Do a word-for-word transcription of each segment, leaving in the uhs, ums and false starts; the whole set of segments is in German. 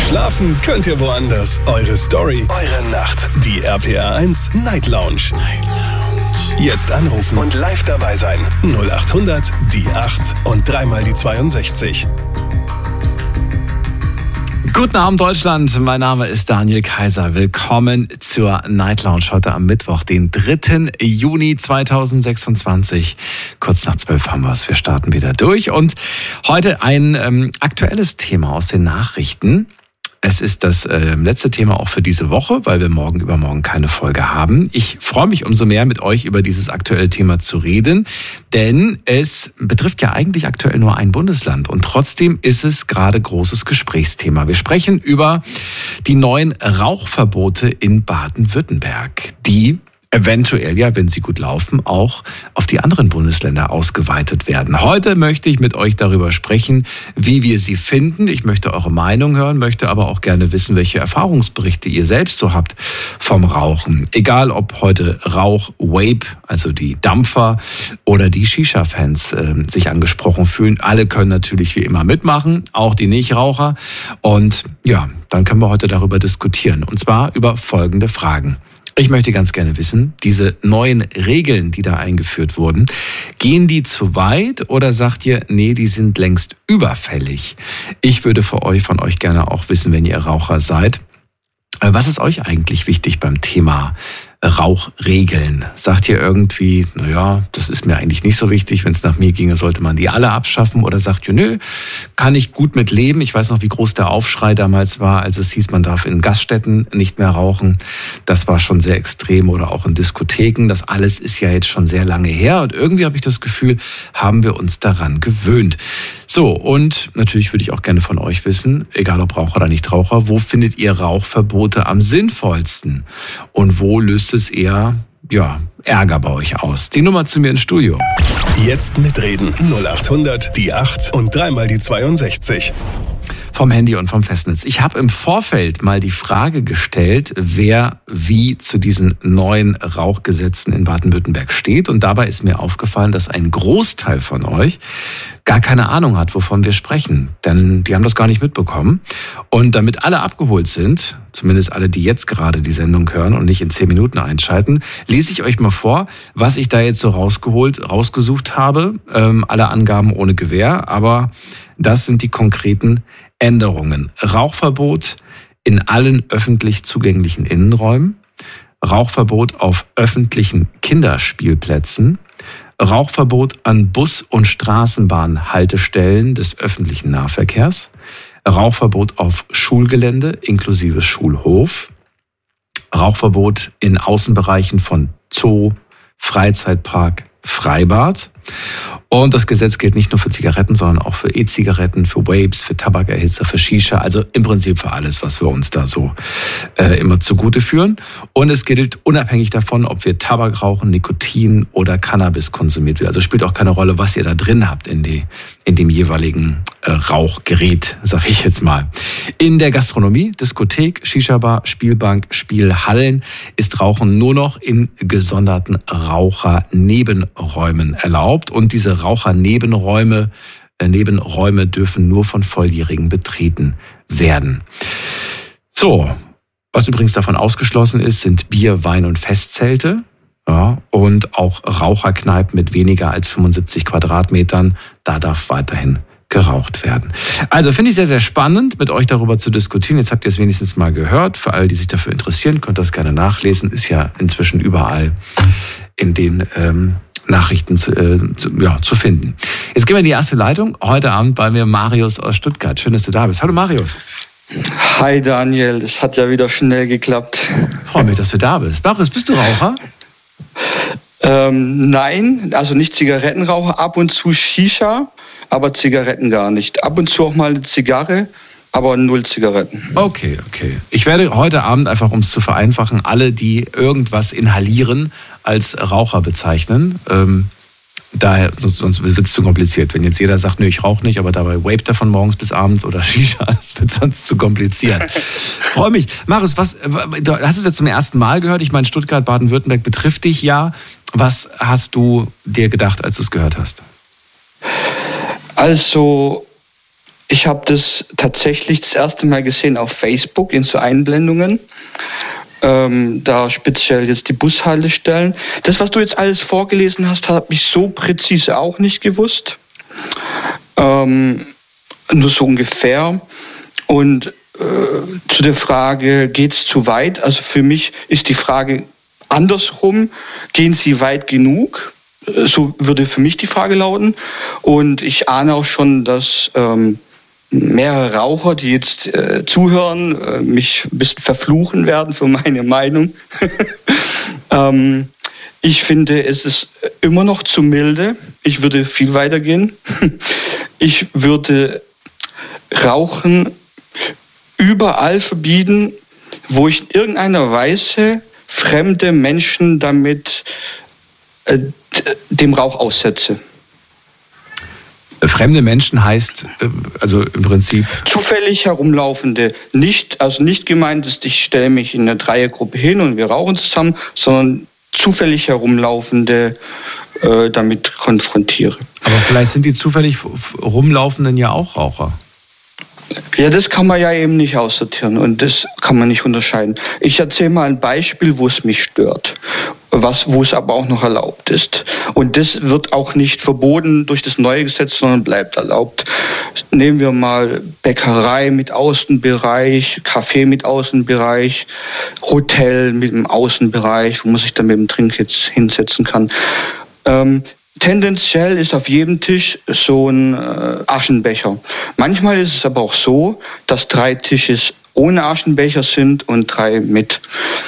Schlafen könnt ihr woanders. Eure Story, eure Nacht. Die R P R eins Night Lounge. Night Lounge. Jetzt anrufen und live dabei sein. null acht hundert, die acht und dreimal die zweiundsechzig. Guten Abend Deutschland, mein Name ist Daniel Kaiser. Willkommen zur Night Lounge heute am Mittwoch, den dritten Juni zweitausendsechsundzwanzig. Kurz nach zwölf haben wir es, wir starten wieder durch. Und heute ein ähm, aktuelles Thema aus den Nachrichten. Es ist das äh, letzte Thema auch für diese Woche, weil wir morgen übermorgen keine Folge haben. Ich freue mich umso mehr, mit euch über dieses aktuelle Thema zu reden, denn es betrifft ja eigentlich aktuell nur ein Bundesland und trotzdem ist es gerade großes Gesprächsthema. Wir sprechen über die neuen Rauchverbote in Baden-Württemberg, die eventuell, ja, wenn sie gut laufen, auch auf die anderen Bundesländer ausgeweitet werden. Heute möchte ich mit euch darüber sprechen, wie wir sie finden. Ich möchte eure Meinung hören, möchte aber auch gerne wissen, welche Erfahrungsberichte ihr selbst so habt vom Rauchen. Egal, ob heute Rauch, Vape, also die Dampfer oder die Shisha-Fans äh, sich angesprochen fühlen. Alle können natürlich wie immer mitmachen, auch die Nichtraucher. Und ja, dann können wir heute darüber diskutieren. Und zwar über folgende Fragen. Ich möchte ganz gerne wissen, diese neuen Regeln, die da eingeführt wurden, gehen die zu weit oder sagt ihr, nee, die sind längst überfällig? Ich würde für euch, von euch gerne auch wissen, wenn ihr Raucher seid, was ist euch eigentlich wichtig beim Thema Rauchregeln? Sagt ihr irgendwie, naja, das ist mir eigentlich nicht so wichtig, wenn es nach mir ginge, sollte man die alle abschaffen? Oder sagt ihr, nö, kann ich gut mit leben? Ich weiß noch, wie groß der Aufschrei damals war, als es hieß, man darf in Gaststätten nicht mehr rauchen. Das war schon sehr extrem oder auch in Diskotheken. Das alles ist ja jetzt schon sehr lange her und irgendwie habe ich das Gefühl, haben wir uns daran gewöhnt. So, und natürlich würde ich auch gerne von euch wissen, egal ob Raucher oder Nichtraucher, wo findet ihr Rauchverbote am sinnvollsten? Und wo löst es eher, ja, Ärger bei euch aus? Die Nummer zu mir ins Studio. Jetzt mitreden. null acht hundert, die acht und dreimal die zweiundsechzig. Vom Handy und vom Festnetz. Ich habe im Vorfeld mal die Frage gestellt, wer wie zu diesen neuen Rauchgesetzen in Baden-Württemberg steht. Und dabei ist mir aufgefallen, dass ein Großteil von euch gar keine Ahnung hat, wovon wir sprechen. Denn die haben das gar nicht mitbekommen. Und damit alle abgeholt sind, zumindest alle, die jetzt gerade die Sendung hören und nicht in zehn Minuten einschalten, lese ich euch mal vor, was ich da jetzt so rausgeholt, rausgesucht habe. Ähm, alle Angaben ohne Gewähr, aber das sind die konkreten Änderungen. Rauchverbot in allen öffentlich zugänglichen Innenräumen, Rauchverbot auf öffentlichen Kinderspielplätzen, Rauchverbot an Bus- und Straßenbahnhaltestellen des öffentlichen Nahverkehrs, Rauchverbot auf Schulgelände inklusive Schulhof, Rauchverbot in Außenbereichen von Zoo, Freizeitpark, Freibad. Und das Gesetz gilt nicht nur für Zigaretten, sondern auch für E-Zigaretten, für Vapes, für Tabakerhitzer, für Shisha, also im Prinzip für alles, was wir uns da so äh, immer zugute führen. Und es gilt unabhängig davon, ob wir Tabak rauchen, Nikotin oder Cannabis konsumiert wird. Also spielt auch keine Rolle, was ihr da drin habt in, die, in dem jeweiligen äh, Rauchgerät, sag ich jetzt mal. In der Gastronomie, Diskothek, Shisha-Bar, Spielbank, Spielhallen ist Rauchen nur noch in gesonderten Rauchernebenräumen erlaubt. Und diese Rauchernebenräume äh, Nebenräume dürfen nur von Volljährigen betreten werden. So, was übrigens davon ausgeschlossen ist, sind Bier-, Wein- und Festzelte. Ja, und auch Raucherkneipen mit weniger als fünfundsiebzig Quadratmetern. Da darf weiterhin geraucht werden. Also finde ich sehr, sehr spannend, mit euch darüber zu diskutieren. Jetzt habt ihr es wenigstens mal gehört. Für alle, die sich dafür interessieren, könnt ihr das gerne nachlesen. Ist ja inzwischen überall in den ähm, Nachrichten zu, äh, zu, ja, zu finden. Jetzt gehen wir in die erste Leitung. Heute Abend bei mir Marius aus Stuttgart. Schön, dass du da bist. Hallo Marius. Hi Daniel, das hat ja wieder schnell geklappt. Freue mich, dass du da bist. Marius, bist du Raucher? Ähm, nein, also nicht Zigarettenraucher, ab und zu Shisha, aber Zigaretten gar nicht. Ab und zu auch mal eine Zigarre, aber null Zigaretten. Okay, okay. Ich werde heute Abend einfach, um es zu vereinfachen, alle, die irgendwas inhalieren, als Raucher bezeichnen. Ähm, daher, sonst, sonst wird es zu kompliziert. Wenn jetzt jeder sagt, nö, ich rauche nicht, aber dabei vapet er von morgens bis abends oder Shisha, das wird sonst zu kompliziert. Freue mich. Marius, was, du hast es jetzt zum ersten Mal gehört. Ich meine, Stuttgart, Baden-Württemberg betrifft dich ja. Was hast du dir gedacht, als du es gehört hast? Also, ich habe das tatsächlich das erste Mal gesehen auf Facebook in so Einblendungen. Ähm, da speziell jetzt die Bushaltestellen. Das, was du jetzt alles vorgelesen hast, habe ich so präzise auch nicht gewusst. Ähm, nur so ungefähr. Und äh, zu der Frage, geht es zu weit? Also für mich ist die Frage andersrum, gehen sie weit genug? So würde für mich die Frage lauten. Und ich ahne auch schon, dass ähm, mehrere Raucher, die jetzt äh, zuhören, äh, mich ein bisschen verfluchen werden für meine Meinung. ähm, ich finde, es ist immer noch zu milde. Ich würde viel weiter gehen. Ich würde Rauchen überall verbieten, wo ich in irgendeiner Weise fremde Menschen damit äh, dem Rauch aussetze. Fremde Menschen heißt, also im Prinzip... Zufällig herumlaufende. Nicht, also nicht gemeint ist, ich stelle mich in eine Dreiergruppe hin und wir rauchen zusammen, sondern zufällig herumlaufende äh, damit konfrontiere. Aber vielleicht sind die zufällig rumlaufenden ja auch Raucher. Ja, das kann man ja eben nicht aussortieren und das kann man nicht unterscheiden. Ich erzähle mal ein Beispiel, wo es mich stört, was, wo es aber auch noch erlaubt ist. Und das wird auch nicht verboten durch das neue Gesetz, sondern bleibt erlaubt. Nehmen wir mal Bäckerei mit Außenbereich, Café mit Außenbereich, Hotel mit dem Außenbereich, wo man sich dann mit dem Trinksitz hinsetzen kann. Ähm, Tendenziell ist auf jedem Tisch so ein äh, Aschenbecher. Manchmal ist es aber auch so, dass drei Tische ohne Aschenbecher sind und drei mit.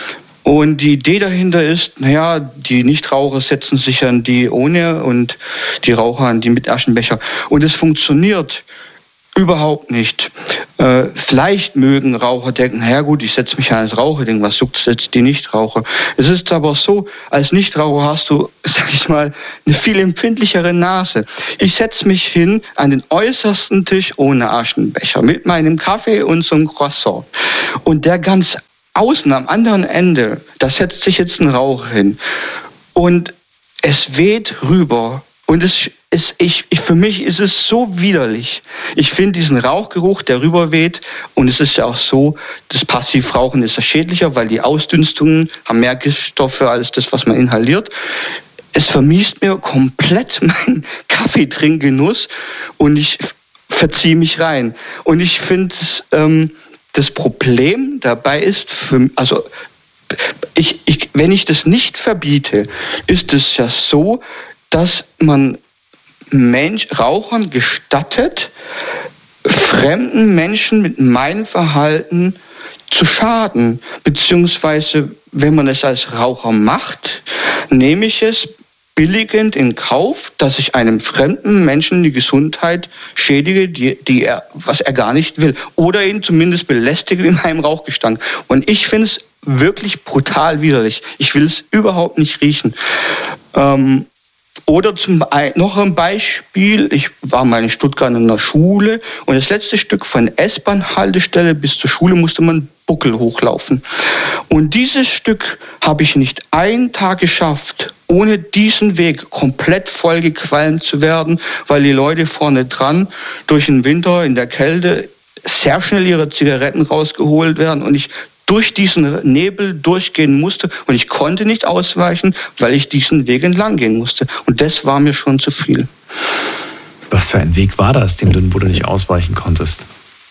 Und die Idee dahinter ist, naja, die Nichtraucher setzen sich an die ohne und die Raucher an die mit Aschenbecher. Und es funktioniert überhaupt nicht. Äh, vielleicht mögen Raucher denken, naja gut, ich setze mich an das Raucherding, was juckt jetzt die Nichtraucher? Es ist aber so, als Nichtraucher hast du, sag ich mal, eine viel empfindlichere Nase. Ich setze mich hin an den äußersten Tisch ohne Aschenbecher mit meinem Kaffee und so einem Croissant. Und der ganz außen am anderen Ende, da setzt sich jetzt ein Raucher hin. Und es weht rüber. Und es ist, ich, ich, für mich ist es so widerlich. Ich finde diesen Rauchgeruch, der rüberweht, und es ist ja auch so, das Passivrauchen ist ja schädlicher, weil die Ausdünstungen haben mehr Giftstoffe als das, was man inhaliert. Es vermiest mir komplett meinen Kaffeetrinkgenuss und ich verziehe mich rein. Und ich finde, ähm, das Problem dabei ist, für, also ich, ich, wenn ich das nicht verbiete, ist es ja so, dass man Mensch, Rauchern gestattet, fremden Menschen mit meinem Verhalten zu schaden. Beziehungsweise, wenn man es als Raucher macht, nehme ich es billigend in Kauf, dass ich einem fremden Menschen die Gesundheit schädige, die, die er, was er gar nicht will. Oder ihn zumindest belästige in meinem Rauchgestank. Und ich finde es wirklich brutal widerlich. Ich will es überhaupt nicht riechen. Ähm, Oder zum, noch ein Beispiel, ich war mal in Stuttgart in einer Schule und das letzte Stück von S-Bahn-Haltestelle bis zur Schule musste man Buckel hochlaufen. Und dieses Stück habe ich nicht einen Tag geschafft, ohne diesen Weg komplett vollgequalmt zu werden, weil die Leute vorne dran durch den Winter in der Kälte sehr schnell ihre Zigaretten rausgeholt werden und ich durch diesen Nebel durchgehen musste und ich konnte nicht ausweichen, weil ich diesen Weg entlang gehen musste. Und das war mir schon zu viel. Was für ein Weg war das, dem du, wo du nicht ausweichen konntest?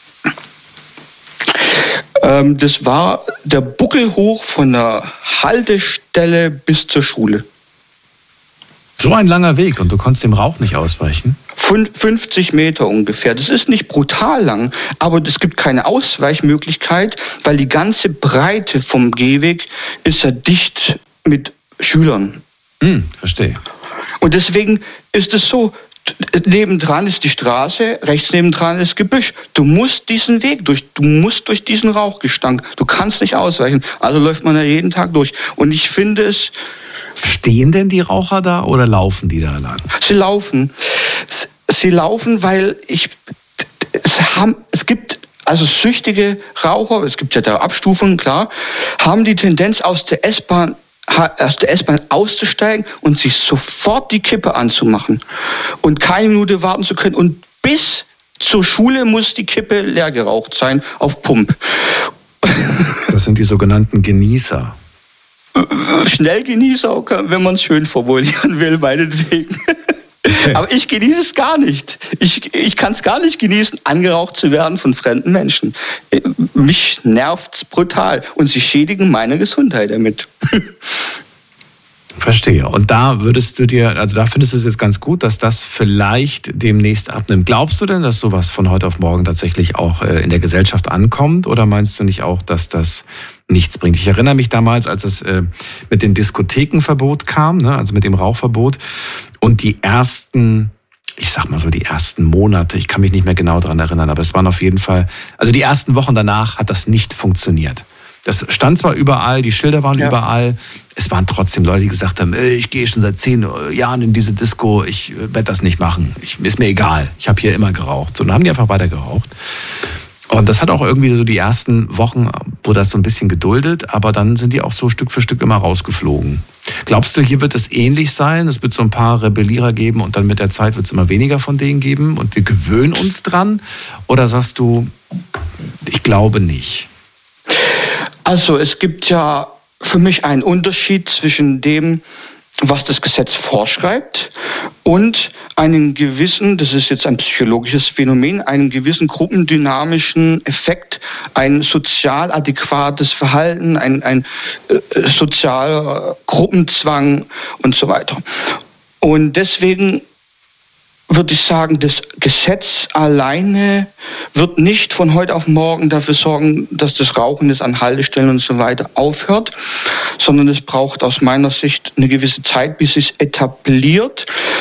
Ähm, das war der Buckel hoch von der Haltestelle bis zur Schule. So ein langer Weg und du konntest dem Rauch nicht ausweichen? fünfzig Meter ungefähr. Das ist nicht brutal lang, aber es gibt keine Ausweichmöglichkeit, weil die ganze Breite vom Gehweg ist ja dicht mit Schülern. Hm, verstehe. Und deswegen ist es so, nebendran ist die Straße, rechts nebendran ist Gebüsch. Du musst diesen Weg durch, du musst durch diesen Rauchgestank. Du kannst nicht ausweichen. Also läuft man da jeden Tag durch. Und ich finde es... Stehen denn die Raucher da oder laufen die da lang? Sie laufen. Sie laufen, weil ich... Es, haben, es gibt also süchtige Raucher, es gibt ja da Abstufungen, klar, haben die Tendenz aus der S-Bahn aus der S-Bahn auszusteigen und sich sofort die Kippe anzumachen und keine Minute warten zu können und bis zur Schule muss die Kippe leer geraucht sein, auf Pump. Das sind die sogenannten Genießer. Schnellgenießer, wenn man es schön formulieren will, meinetwegen. Okay. Aber ich genieße es gar nicht. Ich, ich kann es gar nicht genießen, angeraucht zu werden von fremden Menschen. Mich nervt es brutal und sie schädigen meine Gesundheit damit. Verstehe. Und da würdest du dir, also da findest du es jetzt ganz gut, dass das vielleicht demnächst abnimmt. Glaubst du denn, dass sowas von heute auf morgen tatsächlich auch in der Gesellschaft ankommt? Oder meinst du nicht auch, dass das nichts bringt? Ich erinnere mich damals, als es mit dem Diskothekenverbot kam, ne, also mit dem Rauchverbot und die ersten, ich sag mal so die ersten Monate, ich kann mich nicht mehr genau daran erinnern, aber es waren auf jeden Fall, also die ersten Wochen danach hat das nicht funktioniert. Das stand zwar überall, die Schilder waren ja überall, es waren trotzdem Leute, die gesagt haben, ich gehe schon seit zehn Jahren in diese Disco, ich werde das nicht machen, ich, ist mir egal, ich habe hier immer geraucht. So, dann haben die einfach weiter geraucht. Und das hat auch irgendwie so die ersten Wochen, wo das so ein bisschen geduldet, aber dann sind die auch so Stück für Stück immer rausgeflogen. Glaubst du, hier wird es ähnlich sein? Es wird so ein paar Rebellierer geben und dann mit der Zeit wird es immer weniger von denen geben und wir gewöhnen uns dran? Oder sagst du, ich glaube nicht? Also es gibt ja für mich einen Unterschied zwischen dem, was das Gesetz vorschreibt und einen gewissen, das ist jetzt ein psychologisches Phänomen, einen gewissen gruppendynamischen Effekt, ein sozial adäquates Verhalten, ein, ein äh, sozialer Gruppenzwang und so weiter. Und deswegen würde ich sagen, das Gesetz alleine wird nicht von heute auf morgen dafür sorgen, dass das Rauchen jetzt an Haltestellen und so weiter aufhört, sondern es braucht aus meiner Sicht eine gewisse Zeit, bis es etabliert.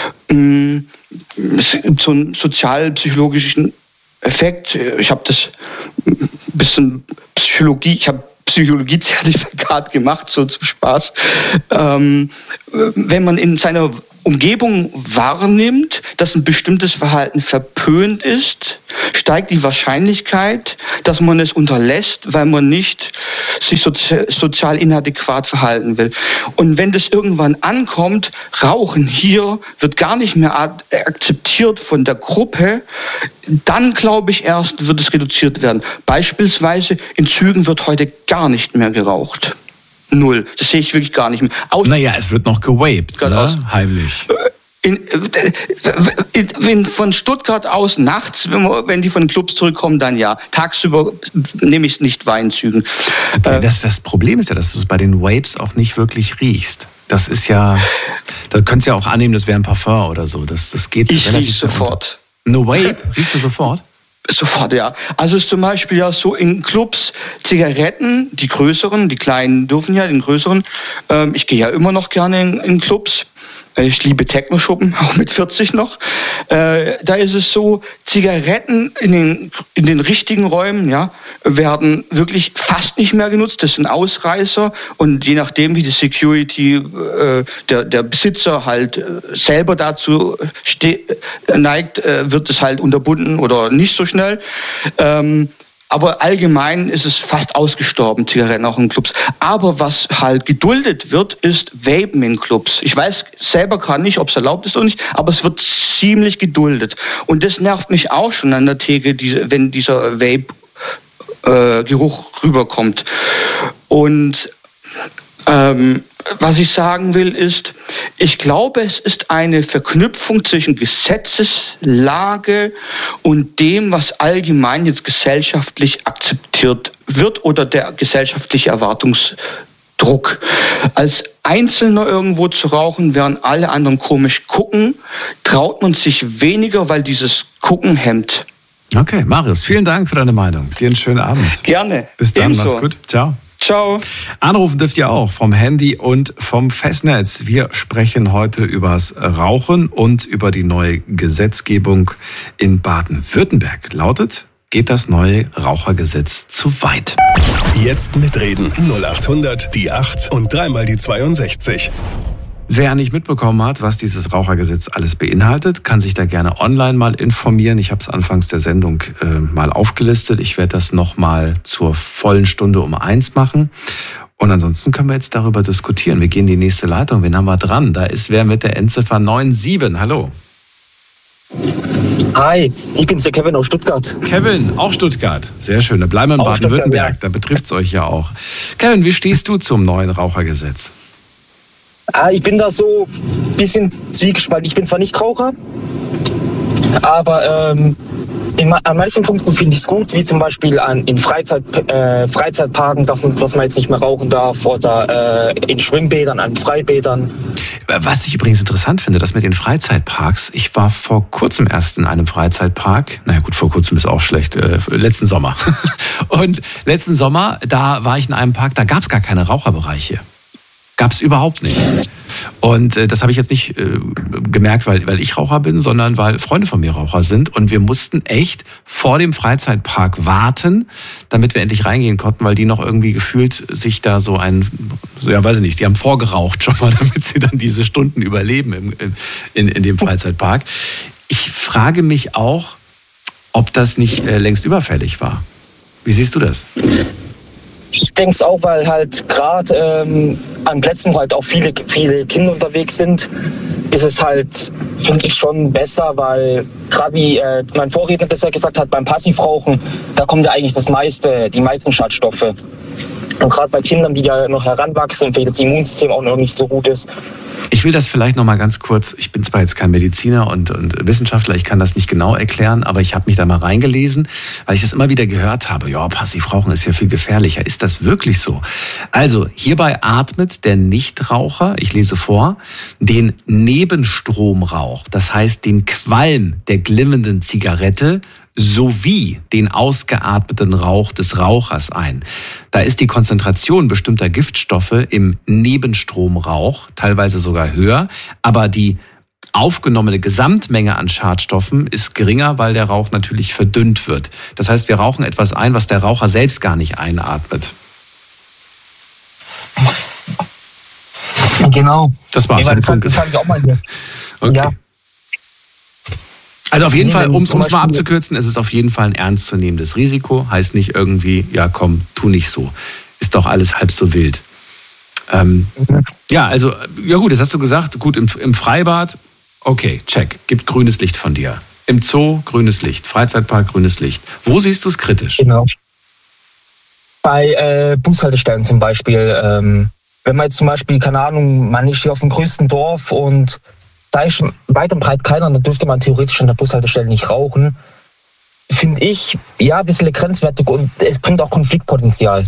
Es gibt so einen sozialpsychologischen Effekt. Ich habe das ein bisschen Psychologie, ich habe Psychologie-Zertifikat gemacht, so zum Spaß. Ähm, wenn man in seiner Umgebung wahrnimmt, dass ein bestimmtes Verhalten verpönt ist, steigt die Wahrscheinlichkeit, dass man es unterlässt, weil man nicht sich sozi- sozial inadäquat verhalten will. Und wenn das irgendwann ankommt, Rauchen hier wird gar nicht mehr akzeptiert von der Gruppe, dann glaube ich erst, wird es reduziert werden. Beispielsweise in Zügen wird heute gar nicht mehr geraucht. Null. Das sehe ich wirklich gar nicht mehr. Aus naja, es wird noch gewaped, ne? Heimlich. In, in, in, von Stuttgart aus nachts, wenn, wir, wenn die von den Clubs zurückkommen, dann ja. Tagsüber nehme ich es nicht wahr in Zügen. Okay, äh, das, das Problem ist ja, dass du es bei den Vapes auch nicht wirklich riechst. Das ist ja, da könntest du ja auch annehmen, das wäre ein Parfum oder so. Das, das geht ich relativ riech sofort. No Vape? Riechst du sofort? Sofort, ja. Also es ist zum Beispiel ja so in Clubs Zigaretten, die größeren, die kleinen dürfen ja, den größeren. Ähm, ich gehe ja immer noch gerne in, in Clubs. Ich liebe Techno-Schuppen, auch mit vierzig noch. Äh, da ist es so, Zigaretten in den, in den richtigen Räumen ja, werden wirklich fast nicht mehr genutzt. Das sind Ausreißer. Und je nachdem, wie die Security, äh, der, der Besitzer halt äh, selber dazu ste- neigt, äh, wird es halt unterbunden oder nicht so schnell. Ähm, Aber allgemein ist es fast ausgestorben, Zigaretten auch in Clubs. Aber was halt geduldet wird, ist Vapen in Clubs. Ich weiß selber gerade nicht, ob es erlaubt ist oder nicht, aber es wird ziemlich geduldet. Und das nervt mich auch schon an der Theke, diese, wenn dieser Vape-Geruch äh, rüberkommt. Und ähm, was ich sagen will ist, ich glaube, es ist eine Verknüpfung zwischen Gesetzeslage und dem, was allgemein jetzt gesellschaftlich akzeptiert wird oder der gesellschaftliche Erwartungsdruck. Als Einzelner irgendwo zu rauchen, während alle anderen komisch gucken, traut man sich weniger, weil dieses Gucken hemmt. Okay, Marius, vielen Dank für deine Meinung. Dir einen schönen Abend. Gerne. Bis dann, Ebenso. Mach's gut. Ciao. Ciao. Anrufen dürft ihr auch vom Handy und vom Festnetz. Wir sprechen heute übers Rauchen und über die neue Gesetzgebung in Baden-Württemberg. Lautet, geht das neue Rauchergesetz zu weit? Jetzt mitreden. null acht hundert, die acht und dreimal die zweiundsechzig. Wer nicht mitbekommen hat, was dieses Rauchergesetz alles beinhaltet, kann sich da gerne online mal informieren. Ich habe es anfangs der Sendung äh, mal aufgelistet. Ich werde das nochmal zur vollen Stunde um eins machen. Und ansonsten können wir jetzt darüber diskutieren. Wir gehen in die nächste Leitung. Wen haben wir dran? Da ist wer mit der Endziffer neun sieben. Hallo. Hi, ich bin's, der Kevin aus Stuttgart. Kevin, auch Stuttgart. Sehr schön, da bleiben wir in auch Baden-Württemberg, ja. Da betrifft es euch ja auch. Kevin, wie stehst du zum neuen Rauchergesetz? Ah, ich bin da so ein bisschen zwiegespalten. Ich bin zwar nicht Raucher, aber ähm, in, an manchen Punkten finde ich es gut, wie zum Beispiel an, in Freizeit, äh, Freizeitparken, dass man jetzt nicht mehr rauchen darf, oder äh, in Schwimmbädern, an Freibädern. Was ich übrigens interessant finde, das mit den Freizeitparks. Ich war vor kurzem erst in einem Freizeitpark. Naja gut, vor kurzem ist auch schlecht. Äh, letzten Sommer. Und letzten Sommer, da war ich in einem Park, da gab es gar keine Raucherbereiche. Gab es überhaupt nicht. Und äh, das habe ich jetzt nicht äh, gemerkt, weil, weil ich Raucher bin, sondern weil Freunde von mir Raucher sind. Und wir mussten echt vor dem Freizeitpark warten, damit wir endlich reingehen konnten, weil die noch irgendwie gefühlt sich da so ein, so, ja weiß ich nicht, die haben vorgeraucht schon mal, damit sie dann diese Stunden überleben im, in, in dem Freizeitpark. Ich frage mich auch, ob das nicht äh, längst überfällig war. Wie siehst du das? Ich denke es auch, weil halt gerade ähm, an Plätzen, wo halt auch viele, viele Kinder unterwegs sind, ist es halt, finde ich, schon besser, weil gerade wie äh, mein Vorredner besser gesagt hat, beim Passivrauchen, da kommt ja eigentlich das meiste, die meisten Schadstoffe. Und gerade bei Kindern, die ja noch heranwachsen und vielleicht das Immunsystem auch noch nicht so gut ist. Ich will das vielleicht noch mal ganz kurz, ich bin zwar jetzt kein Mediziner und, und Wissenschaftler, ich kann das nicht genau erklären, aber ich habe mich da mal reingelesen, weil ich das immer wieder gehört habe, ja, Passivrauchen ist ja viel gefährlicher. Ist das wirklich so? Also, hierbei atmet der Nichtraucher, ich lese vor, den Nebenstromrauch, das heißt den Qualm der glimmenden Zigarette, sowie den ausgeatmeten Rauch des Rauchers ein. Da ist die Konzentration bestimmter Giftstoffe im Nebenstromrauch teilweise sogar höher, aber die aufgenommene Gesamtmenge an Schadstoffen ist geringer, weil der Rauch natürlich verdünnt wird. Das heißt, wir rauchen etwas ein, was der Raucher selbst gar nicht einatmet. Genau. Das war's. Das fand ich auch mal hier. Okay. Ja. Also auf jeden Fall, um es mal abzukürzen, es ist auf jeden Fall ein ernstzunehmendes Risiko. Heißt nicht irgendwie, ja komm, tu nicht so. Ist doch alles halb so wild. Ähm, mhm. Ja, also, ja gut, das hast du gesagt. Gut, im, im Freibad, okay, check. Gibt grünes Licht von dir. Im Zoo, grünes Licht. Freizeitpark, grünes Licht. Wo siehst du es kritisch? Genau. Bei äh, Bushaltestellen zum Beispiel. Ähm, wenn man jetzt zum Beispiel, keine Ahnung, man ist hier auf dem größten Dorf und da ist weit und breit keiner, dann dürfte man theoretisch an der Bushaltestelle nicht rauchen. Finde ich, ja, ein bisschen grenzwertig und es bringt auch Konfliktpotenzial.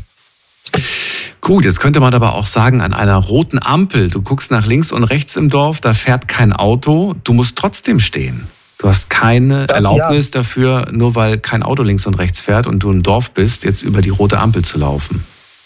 Gut, jetzt könnte man aber auch sagen, an einer roten Ampel, du guckst nach links und rechts im Dorf, da fährt kein Auto, du musst trotzdem stehen. Du hast keine das, Erlaubnis ja. dafür, nur weil kein Auto links und rechts fährt und du im Dorf bist, jetzt über die rote Ampel zu laufen.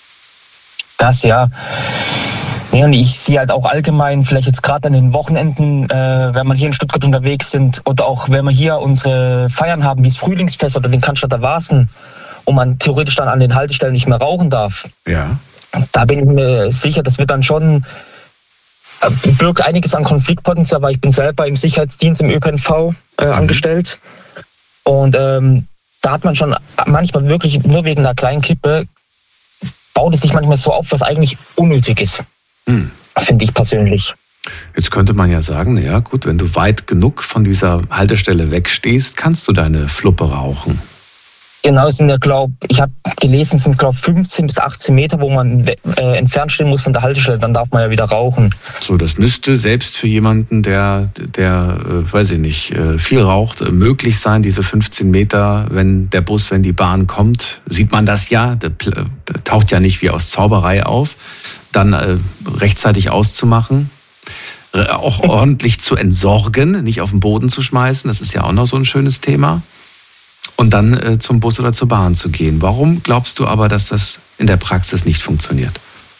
Das ja. Ja, und ich sehe halt auch allgemein, vielleicht jetzt gerade an den Wochenenden, äh, wenn man hier in Stuttgart unterwegs sind oder auch wenn wir hier unsere Feiern haben, wie das Frühlingsfest oder den Cannstatter Vasen, und man theoretisch dann an den Haltestellen nicht mehr rauchen darf. Ja. Da bin ich mir sicher, das wird dann schon, äh, birgt einiges an Konfliktpotenzial, weil ich bin selber im Sicherheitsdienst im Ö P N V äh, mhm. angestellt. Und ähm, da hat man schon manchmal wirklich nur wegen einer kleinen Kippe, baut es sich manchmal so auf, was eigentlich unnötig ist. Hm. Finde ich persönlich. Jetzt könnte man ja sagen, naja gut, wenn du weit genug von dieser Haltestelle wegstehst, kannst du deine Fluppe rauchen. Genau, es sind ja, glaube ich, habe gelesen, es sind, glaube ich, fünfzehn bis achtzehn Meter, wo man äh, entfernt stehen muss von der Haltestelle, dann darf man ja wieder rauchen. So, das müsste selbst für jemanden, der, der äh, weiß ich nicht, äh, viel raucht, äh, möglich sein, diese fünfzehn Meter, wenn der Bus, wenn die Bahn kommt, sieht man das ja, der äh, taucht ja nicht wie aus Zauberei auf, dann äh, rechtzeitig auszumachen, äh, auch ordentlich zu entsorgen, nicht auf den Boden zu schmeißen, das ist ja auch noch so ein schönes Thema. Und dann äh, zum Bus oder zur Bahn zu gehen. Warum glaubst du aber, dass das in der Praxis nicht funktioniert?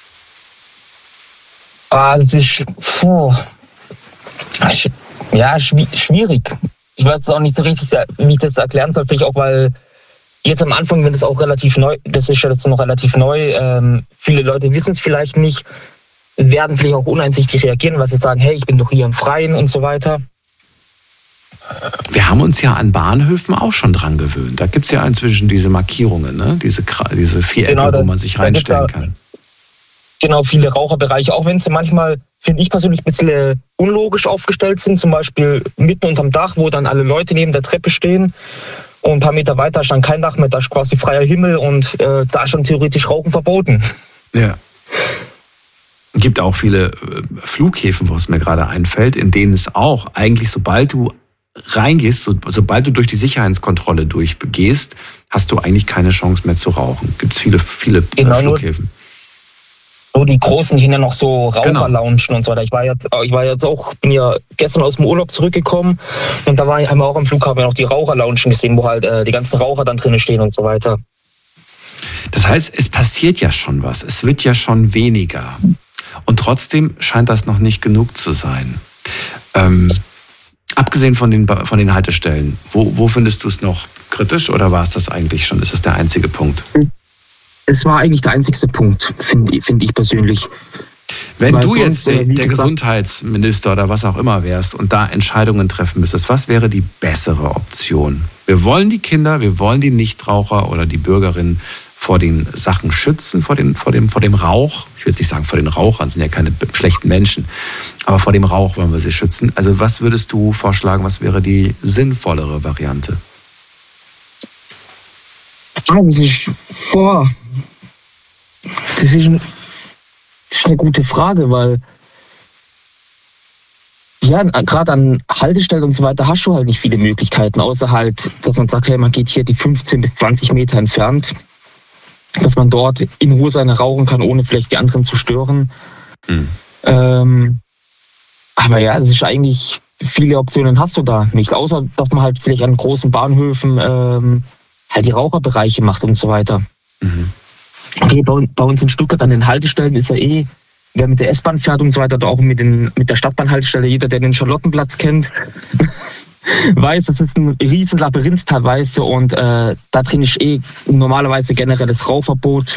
Ah, das ist puh, ja schwierig. Ich weiß auch nicht so richtig, wie ich das erklären soll. Vielleicht auch, weil jetzt am Anfang, wenn das auch relativ neu, das ist ja jetzt noch relativ neu. Ähm, viele Leute wissen es vielleicht nicht, werden vielleicht auch uneinsichtig reagieren, weil sie sagen, hey, ich bin doch hier im Freien und so weiter. Wir haben uns ja an Bahnhöfen auch schon dran gewöhnt. Da gibt es ja inzwischen diese Markierungen, ne? diese, diese Vierecke, genau, da, wo man sich reinstellen da, kann. genau, viele Raucherbereiche, auch wenn sie manchmal, finde ich persönlich, ein bisschen unlogisch aufgestellt sind. Zum Beispiel mitten unterm Dach, wo dann alle Leute neben der Treppe stehen. Und ein paar Meter weiter ist dann kein Dach mehr, da ist quasi freier Himmel und äh, da ist schon theoretisch Rauchen verboten. Ja. Es gibt auch viele äh, Flughäfen, wo es mir gerade einfällt, in denen es auch eigentlich, sobald du reingehst, so, sobald du durch die Sicherheitskontrolle durchgehst, hast du eigentlich keine Chance mehr zu rauchen. Gibt es viele, viele genau, äh, Flughäfen. Nur die Großen hin ja noch so Raucherloungen genau. und so weiter. Ich war jetzt, ich war jetzt auch, bin ja gestern aus dem Urlaub zurückgekommen und da war, haben wir auch am Flughafen noch die Raucherloungen gesehen, wo halt äh, die ganzen Raucher dann drinnen stehen und so weiter. Das heißt, es passiert ja schon was. Es wird ja schon weniger. Und trotzdem scheint das noch nicht genug zu sein. Ähm, abgesehen von den, von den Haltestellen, wo, wo findest du es noch kritisch oder war es das eigentlich schon? Ist das der einzige Punkt? Es war eigentlich der einzigste Punkt, finde find ich persönlich. Wenn Weil du jetzt der, der Gesundheitsminister oder was auch immer wärst und da Entscheidungen treffen müsstest, was wäre die bessere Option? Wir wollen die Kinder, wir wollen die Nichtraucher oder die Bürgerinnen vor den Sachen schützen, vor, den, vor, dem, vor dem Rauch. Ich will jetzt nicht sagen vor den Rauchern, sind ja keine schlechten Menschen, aber vor dem Rauch wollen wir sie schützen. Also was würdest du vorschlagen, was wäre die sinnvollere Variante? Das ist vor. Das ist, ein, das ist eine gute Frage, weil ja, gerade an Haltestellen und so weiter hast du halt nicht viele Möglichkeiten, außer halt, dass man sagt, hey, man geht hier die fünfzehn bis zwanzig Meter entfernt, dass man dort in Ruhe seine rauchen kann, ohne vielleicht die anderen zu stören. Mhm. Ähm, aber ja, es ist eigentlich, viele Optionen hast du da nicht, außer dass man halt vielleicht an großen Bahnhöfen ähm, halt die Raucherbereiche macht und so weiter. Mhm. Okay, bei, bei uns in Stuttgart an den Haltestellen ist ja eh, wer mit der S-Bahn fährt und so weiter, oder auch mit, den, mit der Stadtbahnhaltestelle, jeder, der den Charlottenplatz kennt, weiß, das ist ein riesen Labyrinth teilweise und äh, da drin ist eh normalerweise generelles Rauchverbot.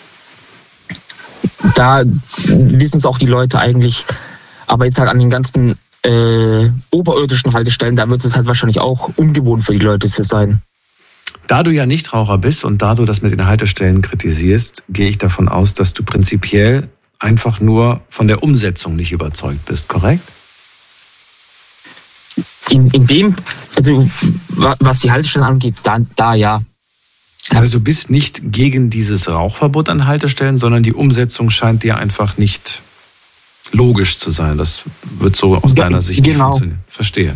Da wissen es auch die Leute eigentlich, aber jetzt halt an den ganzen äh, oberirdischen Haltestellen, da wird es halt wahrscheinlich auch ungewohnt für die Leute zu sein. Da du ja Nichtraucher bist und da du das mit den Haltestellen kritisierst, gehe ich davon aus, dass du prinzipiell einfach nur von der Umsetzung nicht überzeugt bist, korrekt? In, in dem, also was die Haltestellen angeht, da, da ja. Also du bist nicht gegen dieses Rauchverbot an Haltestellen, sondern die Umsetzung scheint dir einfach nicht logisch zu sein. Das wird so aus ja, deiner Sicht genau. nicht funktionieren. Verstehe.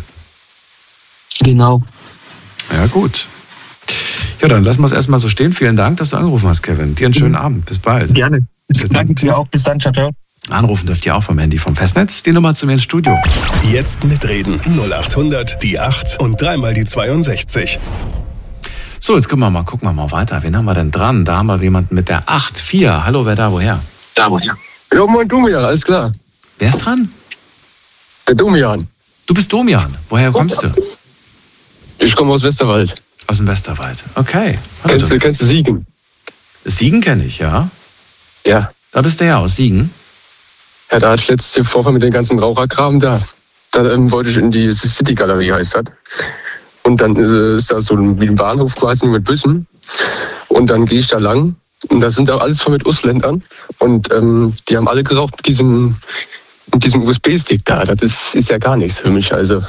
Genau. Ja, gut. Ja, dann lassen wir es erstmal so stehen. Vielen Dank, dass du angerufen hast, Kevin. Dir einen schönen Abend. Bis bald. Gerne. Bis Danke dir auch. Bis dann. Ciao, ciao. Anrufen dürft ihr auch vom Handy vom Festnetz. Die Nummer zu mir ins Studio. Jetzt mitreden. null acht hundert, die acht und dreimal die zweiundsechzig. So, jetzt gucken wir mal, gucken wir mal weiter. Wen haben wir denn dran? Da haben wir jemanden mit der acht vier. Hallo, wer da, woher? Da, woher? Ja, moin, Domian, alles klar. Wer ist dran? Der Domian. Du bist Domian. Woher kommst du? Ich komme aus Westerwald. Aus dem Westerwald. Okay. Hallo, kennst, du, kennst du Siegen? Siegen kenne ich, ja. Ja. Da bist du ja aus Siegen. Ja, da hatte ich letztes Jahr Vorfall mit den ganzen Raucherkram da. Da ähm, wollte ich in die City-Galerie, heißt das. Und dann äh, ist da so ein, wie ein Bahnhof quasi mit Bussen. Und dann gehe ich da lang. Und da sind da alles voll mit Ausländern. Und ähm, die haben alle geraucht mit diesem, mit diesem U S B-Stick da. Das ist, ist ja gar nichts für mich. Also,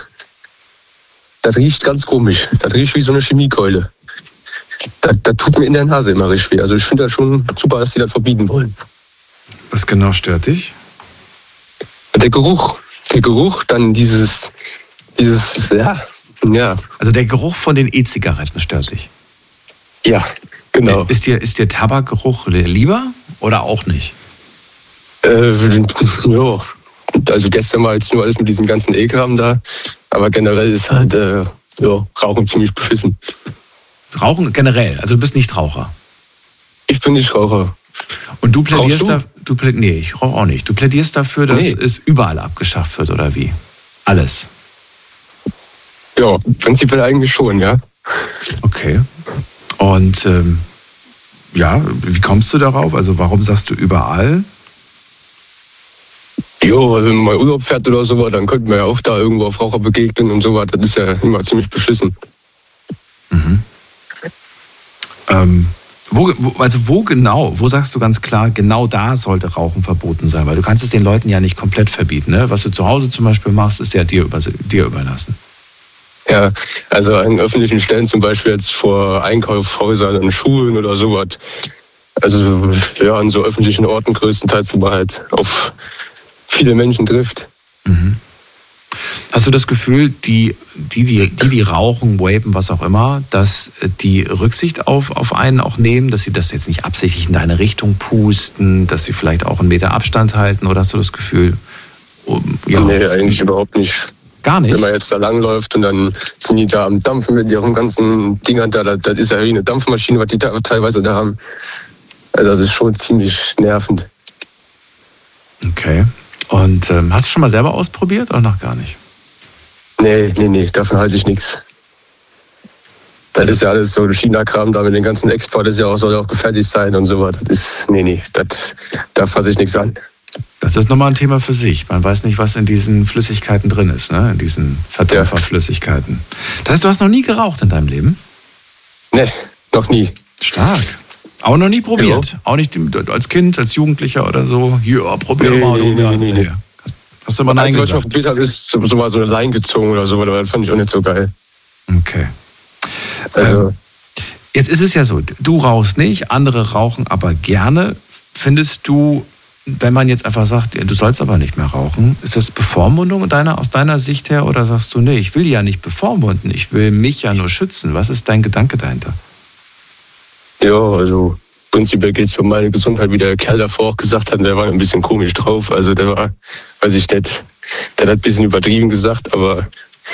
das riecht ganz komisch. Das riecht wie so eine Chemiekeule. Das, das tut mir in der Nase immer richtig weh. Also ich finde das schon super, dass die das verbieten wollen. Was genau stört dich? Der Geruch. Der Geruch, dann dieses, dieses, ja, ja. Also der Geruch von den E-Zigaretten stört dich? Ja, genau. Ist dir, ist dir Tabakgeruch lieber oder auch nicht? Äh, ja. Also gestern war jetzt nur alles mit diesem ganzen E-Kram da. Aber generell ist halt, äh, ja, Rauchen ziemlich beschissen. Rauchen generell? Also du bist nicht Raucher? Ich bin nicht Raucher. Und du plädierst du? da, du pläd, nee, ich rauche auch nicht. Du plädierst dafür, dass nee. es überall abgeschafft wird, oder wie? Alles? Ja, prinzipiell eigentlich schon, ja. Okay. Und ähm, ja, wie kommst du darauf? Also warum sagst du überall? Jo, also wenn man mal Urlaub fährt oder so, dann könnte man ja auch da irgendwo auf Raucher begegnen und so was. Das ist ja immer ziemlich beschissen. Mhm. Ähm, Wo, wo, also wo genau, wo sagst du ganz klar, genau da sollte Rauchen verboten sein? Weil du kannst es den Leuten ja nicht komplett verbieten. Ne? Was du zu Hause zum Beispiel machst, ist ja dir, über, dir überlassen. Ja, also an öffentlichen Stellen zum Beispiel jetzt vor Einkaufshäusern und Schulen oder sowas. Also ja, an so öffentlichen Orten größtenteils, wo man halt auf viele Menschen trifft. Mhm. Hast du das Gefühl, die, die, die, die, die rauchen, vapen, was auch immer, dass die Rücksicht auf, auf einen auch nehmen, dass sie das jetzt nicht absichtlich in deine Richtung pusten, dass sie vielleicht auch einen Meter Abstand halten? Oder hast du das Gefühl? Um, ja. Nee, eigentlich überhaupt nicht. Gar nicht? Wenn man jetzt da langläuft und dann sind die da am Dampfen mit ihren ganzen Dingern da, das ist ja wie eine Dampfmaschine, was die da teilweise da haben. Also das ist schon ziemlich nervend. Okay. Und ähm, hast du schon mal selber ausprobiert oder noch gar nicht? Nee, nee, nee, davon halte ich nichts. Das ist ja alles so China-Kram da mit den ganzen Export, das ist ja auch, soll ja auch gefährlich sein und so was. Das ist, nee, nee, das, da fasse ich nichts an. Das ist nochmal ein Thema für sich. Man weiß nicht, was in diesen Flüssigkeiten drin ist, ne? In diesen Verdampferflüssigkeiten. Das heißt, du hast noch nie geraucht in deinem Leben? Nee, noch nie. Stark. Auch noch nie probiert? Ja. Auch nicht als Kind, als Jugendlicher oder so? Ja, probier nee, mal. Nee, nee, nee, nee. Hast du mal Nein gesagt? Was ich probiert habe, ist so mal so eine Leine gezogen oder so, aber das fand ich auch nicht so geil. Okay. Also. Ähm, jetzt ist es ja so, du rauchst nicht, andere rauchen aber gerne. Findest du, wenn man jetzt einfach sagt, du sollst aber nicht mehr rauchen, ist das Bevormundung deiner, aus deiner Sicht her oder sagst du, nee, ich will ja nicht bevormunden, ich will mich ja nur schützen? Was ist dein Gedanke dahinter? Ja, also prinzipiell geht es um meine Gesundheit, wie der Kerl davor auch gesagt hat, der war ein bisschen komisch drauf. Also der war, weiß ich nicht, der hat ein bisschen übertrieben gesagt, aber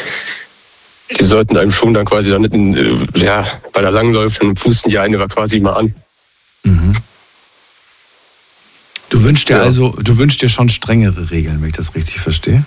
die sollten einem schon dann quasi dann nicht, in, ja, bei der Langläufe, dann pusten die eine quasi mal an. Mhm. Du wünschst dir ja. also, du wünschst dir schon strengere Regeln, wenn ich das richtig verstehe?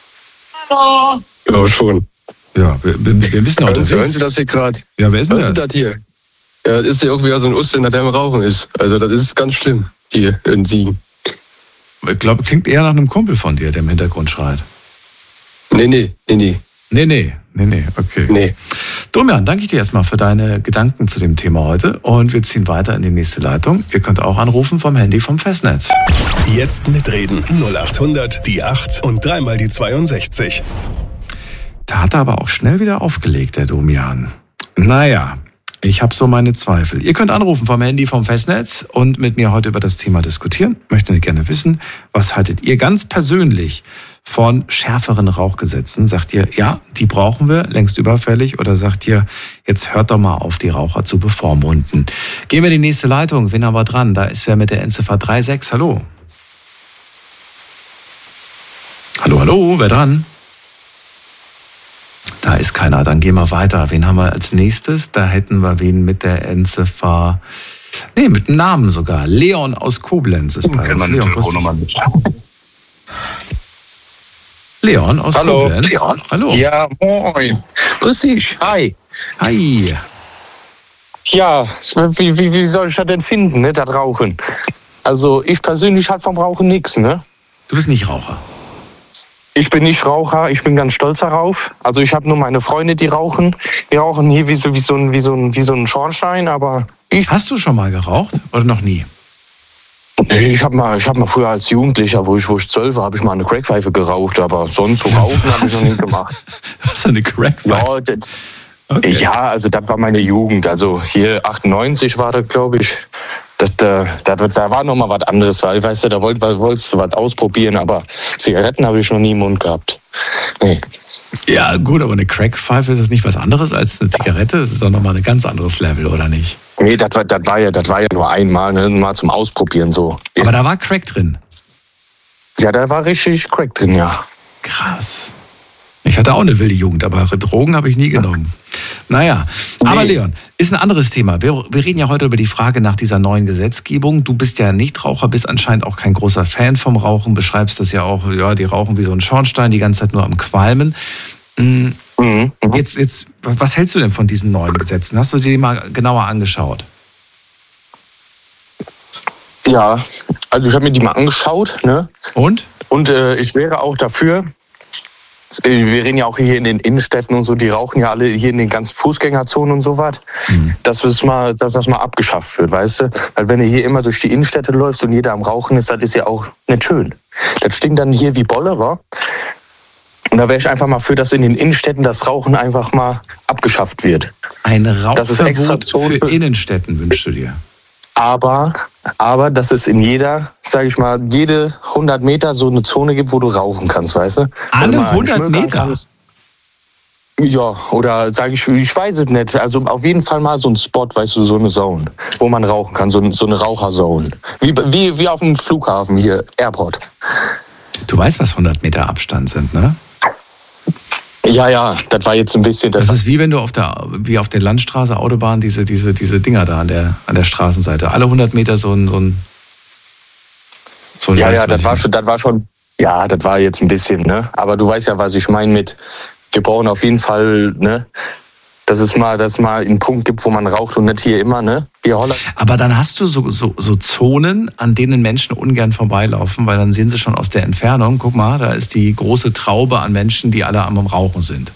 Ja, schon. Ja, wir, wir, wir wissen auch, das hören Sie das hier gerade? Ja, wer ist denn das? das hier? Ja, das ist ja auch wieder so ein Ausländer, der im Rauchen ist. Also das ist ganz schlimm hier in Siegen. Ich glaube, klingt eher nach einem Kumpel von dir, der im Hintergrund schreit. Nee, nee, nee, nee. Nee, nee, nee, nee, okay. Nee. Domian, danke ich dir erstmal für deine Gedanken zu dem Thema heute und wir ziehen weiter in die nächste Leitung. Ihr könnt auch anrufen vom Handy vom Festnetz. Jetzt mitreden. null acht hundert, die acht und dreimal die zweiundsechzig. Da hat er aber auch schnell wieder aufgelegt, der Domian. Naja, ich habe so meine Zweifel. Ihr könnt anrufen vom Handy vom Festnetz und mit mir heute über das Thema diskutieren. Möchte gerne wissen, was haltet ihr ganz persönlich von schärferen Rauchgesetzen? Sagt ihr, ja, die brauchen wir, längst überfällig? Oder sagt ihr, jetzt hört doch mal auf, die Raucher zu bevormunden? Gehen wir in die nächste Leitung. Wen haben wir dran? Da ist wer mit der Endziffer drei sechs. Hallo. Hallo, hallo, wer dran? Da ist keiner, dann gehen wir weiter. Wen haben wir als nächstes? Da hätten wir wen mit der Endziffer, nee, mit dem Namen sogar. Leon aus Koblenz ist bei uns. Leon, Leon aus Hallo. Koblenz. Leon. Hallo. Ja, moin. Grüß dich. Hi. Hi. Ja, wie, wie, wie soll ich das denn finden, ne, das Rauchen? Also ich persönlich halt vom Rauchen nichts, ne? Du bist nicht Raucher. Ich bin nicht Raucher, ich bin ganz stolz darauf. Also ich habe nur meine Freunde, die rauchen. Die rauchen hier wie so, wie so, ein, wie so, ein, wie so ein Schornstein, aber ich... Hast du schon mal geraucht oder noch nie? Nee, ich habe mal, ich hab mal früher als Jugendlicher, wo ich, wo ich zwölf war, habe ich mal eine Crackpfeife geraucht, aber sonst so rauchen habe ich noch nie gemacht. Was, eine Crackpfeife? Ja, das, okay. Ja, also das war meine Jugend. Also hier achtundneunzig war das, glaube ich. Das, da, da, da war noch mal was anderes, weil, weißt du, da wollt, wolltest du was ausprobieren, aber Zigaretten habe ich noch nie im Mund gehabt. Nee. Ja, gut, aber eine Crackpfeife, ist das nicht was anderes als eine Zigarette? Das ist doch nochmal ein ganz anderes Level, oder nicht? Nee, das war, das war, ja, das war ja nur einmal, ne, mal zum Ausprobieren so. Aber da war Crack drin? Ja, da war richtig Crack drin, ja. Krass. Ich hatte auch eine wilde Jugend, aber Drogen habe ich nie genommen. Naja, nee. Aber Leon, ist ein anderes Thema. Wir, wir reden ja heute über die Frage nach dieser neuen Gesetzgebung. Du bist ja Nichtraucher, bist anscheinend auch kein großer Fan vom Rauchen, beschreibst das ja auch, ja, die rauchen wie so ein Schornstein, die ganze Zeit nur am Qualmen. Mhm. Mhm. Jetzt, jetzt, was hältst du denn von diesen neuen Gesetzen? Hast du dir die mal genauer angeschaut? Ja, also ich habe mir die mal angeschaut, ne? Und? Und äh, ich wäre auch dafür, wir reden ja auch hier in den Innenstädten und so, die rauchen ja alle hier in den ganzen Fußgängerzonen und so was, mhm. dass, das mal, dass das mal abgeschafft wird, weißt du? Weil wenn du hier immer durch die Innenstädte läufst und jeder am Rauchen ist, das ist ja auch nicht schön. Das stinkt dann hier wie Bolle, wa? Und da wäre ich einfach mal für, dass in den Innenstädten das Rauchen einfach mal abgeschafft wird. Ein Rauchverbot für, für Innenstädten wünschst du dir? Aber, aber dass es in jeder, sag ich mal, jede hundert Meter so eine Zone gibt, wo du rauchen kannst, weißt du? Alle hundert Meter? Kannst. Ja, oder sage ich, ich weiß es nicht. Also auf jeden Fall mal so ein Spot, weißt du, so eine Zone, wo man rauchen kann, so, so eine Raucherzone. Wie, wie, wie auf dem Flughafen hier, Airport. Du weißt, was hundert Meter Abstand sind, ne? Ja, ja, das war jetzt ein bisschen... Das, das ist wie wenn du auf der, wie auf der Landstraße, Autobahn, diese, diese, diese Dinger da an der, an der Straßenseite. Alle hundert Meter so ein... So ein, so ein ja, ja, das war, schon, das war schon... Ja, das war jetzt ein bisschen, ne? Aber du weißt ja, was ich meine mit... Wir brauchen auf jeden Fall, ne? Dass es mal, dass es mal einen Punkt gibt, wo man raucht und nicht hier immer, ne? Wie Holland. Aber dann hast du so, so, so Zonen, an denen Menschen ungern vorbeilaufen, weil dann sehen sie schon aus der Entfernung, guck mal, da ist die große Traube an Menschen, die alle am Rauchen sind.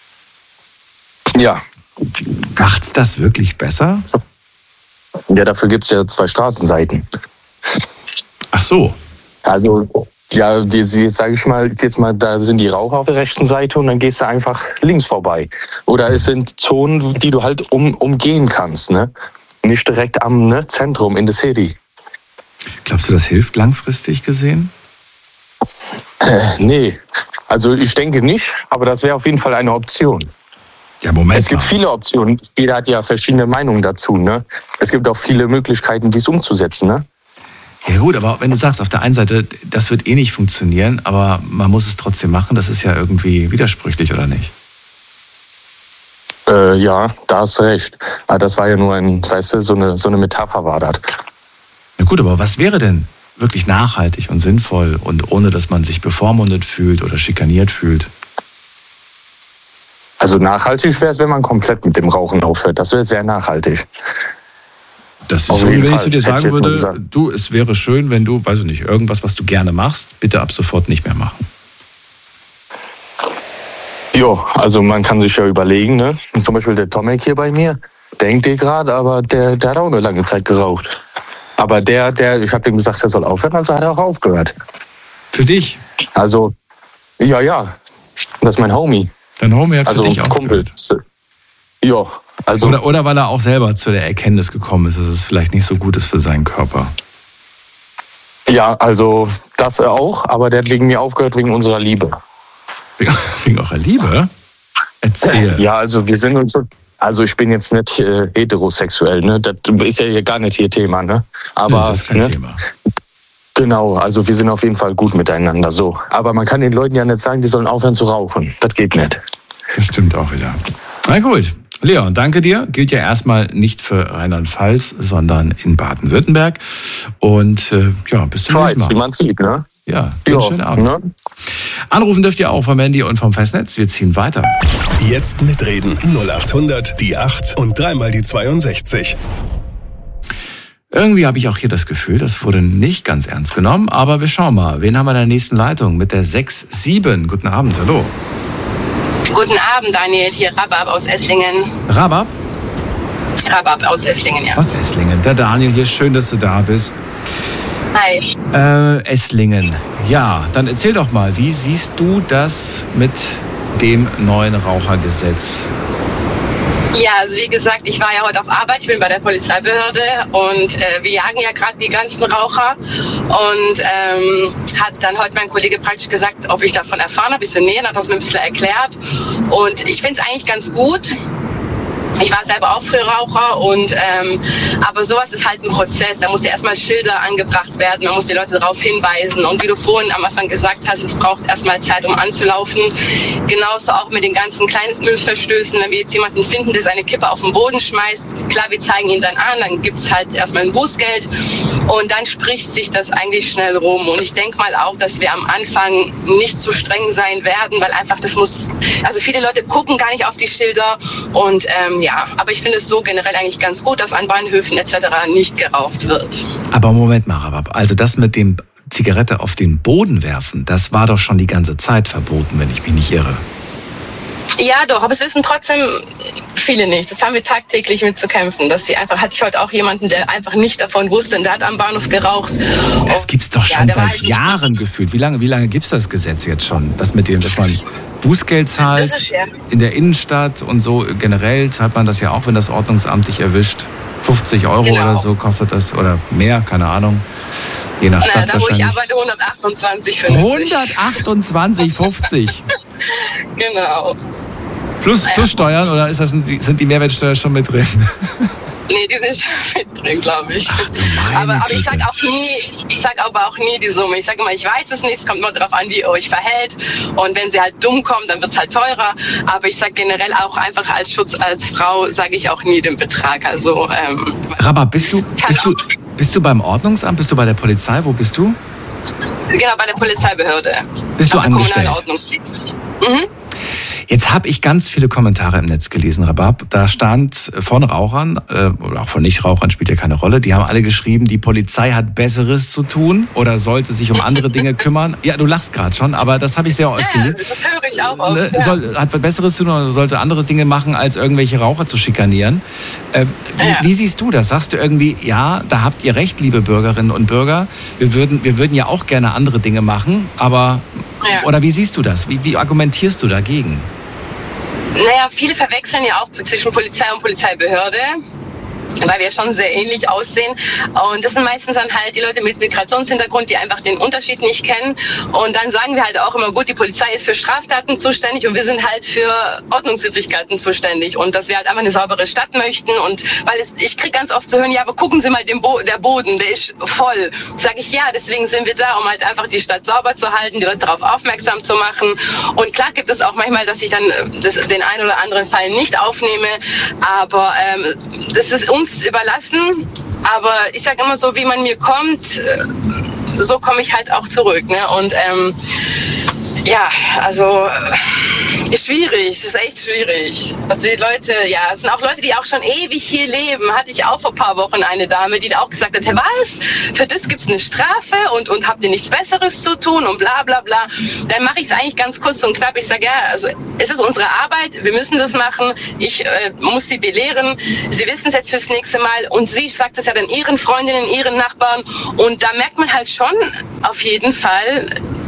Ja. Macht's das wirklich besser? Ja, dafür gibt's ja zwei Straßenseiten. Ach so. Also... Ja, jetzt sage ich mal, jetzt mal, da sind die Raucher auf der rechten Seite und dann gehst du einfach links vorbei. Oder es sind Zonen, die du halt um, umgehen kannst, ne? Nicht direkt am ne, Zentrum in der City. Glaubst du, das hilft langfristig gesehen? Äh, nee, also ich denke nicht, aber das wäre auf jeden Fall eine Option. Ja, Moment Es gibt mal. viele Optionen, jeder hat ja verschiedene Meinungen dazu, ne? Es gibt auch viele Möglichkeiten, dies umzusetzen, ne? Ja gut, aber wenn du sagst, auf der einen Seite, das wird eh nicht funktionieren, aber man muss es trotzdem machen, das ist ja irgendwie widersprüchlich, oder nicht? Äh, ja, da hast du recht. Aber das war ja nur ein, weißt du, so eine, so eine Metapher war das. Na gut, aber was wäre denn wirklich nachhaltig und sinnvoll und ohne, dass man sich bevormundet fühlt oder schikaniert fühlt? Also nachhaltig wäre es, wenn man komplett mit dem Rauchen aufhört. Das wäre sehr nachhaltig. Das ist so, wenn ich zu dir sagen würde, du, es wäre schön, wenn du, weiß ich nicht, irgendwas, was du gerne machst, bitte ab sofort nicht mehr machen. Jo, also man kann sich ja überlegen, ne? Zum Beispiel der Tomek hier bei mir, denkt ihr gerade, aber der, der hat auch eine lange Zeit geraucht. Aber der, der, ich habe dem gesagt, der soll aufhören, also hat er auch aufgehört. Für dich? Also, ja, ja, das ist mein Homie. Dein Homie hat für also dich Kumpel. aufgehört? Ja, also... Oder, oder weil er auch selber zu der Erkenntnis gekommen ist, dass es vielleicht nicht so gut ist für seinen Körper. Ja, also das auch, aber der hat wegen mir aufgehört, wegen unserer Liebe. Wegen eurer Liebe? Erzähl. Ja, also wir sind uns... Also ich bin jetzt nicht äh, heterosexuell, ne? Das ist ja hier gar nicht hier Thema, ne? Aber, ja, das ist kein ne? Thema. Genau, also wir sind auf jeden Fall gut miteinander, so. Aber man kann den Leuten ja nicht sagen, die sollen aufhören zu rauchen. Das geht nicht. Das stimmt auch wieder. Na gut. Leon, danke dir. Gilt ja erstmal nicht für Rheinland-Pfalz, sondern in Baden-Württemberg. Und äh, ja, bis zum nächsten Mal. Wie man sieht, ne? Ja, einen schönen Abend. Ne? Anrufen dürft ihr auch vom Handy und vom Festnetz. Wir ziehen weiter. Jetzt mitreden. null acht hundert, die acht und dreimal die zweiundsechzig. Irgendwie habe ich auch hier das Gefühl, das wurde nicht ganz ernst genommen. Aber wir schauen mal. Wen haben wir in der nächsten Leitung? Mit der sechs sieben. Guten Abend, hallo. Guten Abend, Daniel. Hier Rabab aus Esslingen. Rabab? Rabab aus Esslingen, ja. Aus Esslingen. Der Daniel hier, schön, dass du da bist. Hi. Äh, Esslingen. Ja, dann erzähl doch mal, wie siehst du das mit dem neuen Rauchergesetz? Ja, also wie gesagt, ich war ja heute auf Arbeit, ich bin bei der Polizeibehörde und äh, wir jagen ja gerade die ganzen Raucher und ähm, hat dann heute mein Kollege praktisch gesagt, ob ich davon erfahren habe, ich so, nee, hat das mir ein bisschen erklärt und ich finde es eigentlich ganz gut. Ich war selber auch früher Raucher und ähm, aber sowas ist halt ein Prozess. Da muss ja erstmal Schilder angebracht werden, man muss die Leute darauf hinweisen und wie du vorhin am Anfang gesagt hast, es braucht erstmal Zeit, um anzulaufen. Genauso auch mit den ganzen Kleinstmüllverstößen, wenn wir jetzt jemanden finden, der seine Kippe auf den Boden schmeißt, klar, wir zeigen ihn dann an, dann gibt es halt erstmal ein Bußgeld und dann spricht sich das eigentlich schnell rum. Und ich denke mal auch, dass wir am Anfang nicht zu streng sein werden, weil einfach das muss, also viele Leute gucken gar nicht auf die Schilder und ähm, ja, aber ich finde es so generell eigentlich ganz gut, dass an Bahnhöfen et cetera nicht geraucht wird. Aber Moment mal, Rabab. Also das mit dem Zigarette auf den Boden werfen, das war doch schon die ganze Zeit verboten, wenn ich mich nicht irre. Ja, doch, aber es wissen trotzdem viele nicht. Das haben wir tagtäglich mit zu kämpfen. Dass sie einfach, hatte ich heute auch jemanden, der einfach nicht davon wusste und der hat am Bahnhof geraucht. Das gibt's doch schon ja, seit halt Jahren gefühlt. Wie lange, wie lange gibt's das Gesetz jetzt schon? Das mit dem, dass man Bußgeld zahlt ist, ja. in der Innenstadt und so generell zahlt man das ja auch, wenn das Ordnungsamt dich erwischt. fünfzig Euro genau. oder so kostet das oder mehr, keine Ahnung. Je nach Stadt. Na, da wo ich arbeite, hundertachtundzwanzig fünfzig. hundertachtundzwanzig fünfzig Genau. Plus, naja. plus Steuern oder ist das, sind die Mehrwertsteuer schon mit drin? Nee, die sind schon mit drin, glaube ich. Ach, aber, aber ich sage auch nie, ich sage aber auch nie die Summe. Ich sage immer, ich weiß es nicht, es kommt immer darauf an, wie ihr euch verhält. Und wenn sie halt dumm kommt, dann wird es halt teurer. Aber ich sage generell auch einfach als Schutz als Frau, sage ich auch nie den Betrag. Also, ähm, Rabah, bist du, bist, du, bist du beim Ordnungsamt, bist du bei der Polizei, wo bist du? Genau, bei der Polizeibehörde. Bist du also angestellt? Kommunaler Ordnungsdienst. Mhm. Jetzt habe ich ganz viele Kommentare im Netz gelesen, Rabab. Da stand von Rauchern, äh, oder auch von Nichtrauchern, spielt ja keine Rolle, die haben alle geschrieben, die Polizei hat Besseres zu tun oder sollte sich um andere Dinge kümmern. Ja, du lachst gerade schon, aber das habe ich sehr oft ja, gelesen. Das höre ich auch oft. Ja. Soll, hat Besseres zu tun oder sollte andere Dinge machen, als irgendwelche Raucher zu schikanieren. Äh, wie, ja. wie siehst du das? Sagst du irgendwie, ja, da habt ihr recht, liebe Bürgerinnen und Bürger, wir würden, wir würden ja auch gerne andere Dinge machen, aber, ja. oder wie siehst du das? Wie, wie argumentierst du dagegen? Naja, viele verwechseln ja auch zwischen Polizei und Polizeibehörde, weil wir schon sehr ähnlich aussehen. Und das sind meistens dann halt die Leute mit Migrationshintergrund, die einfach den Unterschied nicht kennen. Und dann sagen wir halt auch immer, gut, die Polizei ist für Straftaten zuständig und wir sind halt für Ordnungswidrigkeiten zuständig. Und dass wir halt einfach eine saubere Stadt möchten. Und weil es, ich kriege ganz oft zu hören, ja, aber gucken Sie mal, den Bo- der Boden, der ist voll. Sage ich, ja, deswegen sind wir da, um halt einfach die Stadt sauber zu halten, die Leute darauf aufmerksam zu machen. Und klar gibt es auch manchmal, dass ich dann das, den einen oder anderen Fall nicht aufnehme. Aber ähm, das ist uns überlassen, aber ich sage immer so, wie man mir kommt, so komme ich halt auch zurück. Ne? Und ähm, ja, also ist schwierig, es ist echt schwierig. Also die Leute, ja, es sind auch Leute, die auch schon ewig hier leben. Hatte ich auch vor ein paar Wochen eine Dame, die auch gesagt hat, hey, was? Für das gibt es eine Strafe und, und habt ihr nichts Besseres zu tun und bla bla bla. Dann mache ich es eigentlich ganz kurz und knapp. Ich sage, ja, also es ist unsere Arbeit, wir müssen das machen. Ich äh, muss sie belehren. Sie wissen es jetzt fürs nächste Mal. Und sie sagt es ja dann ihren Freundinnen, ihren Nachbarn. Und da merkt man halt schon auf jeden Fall,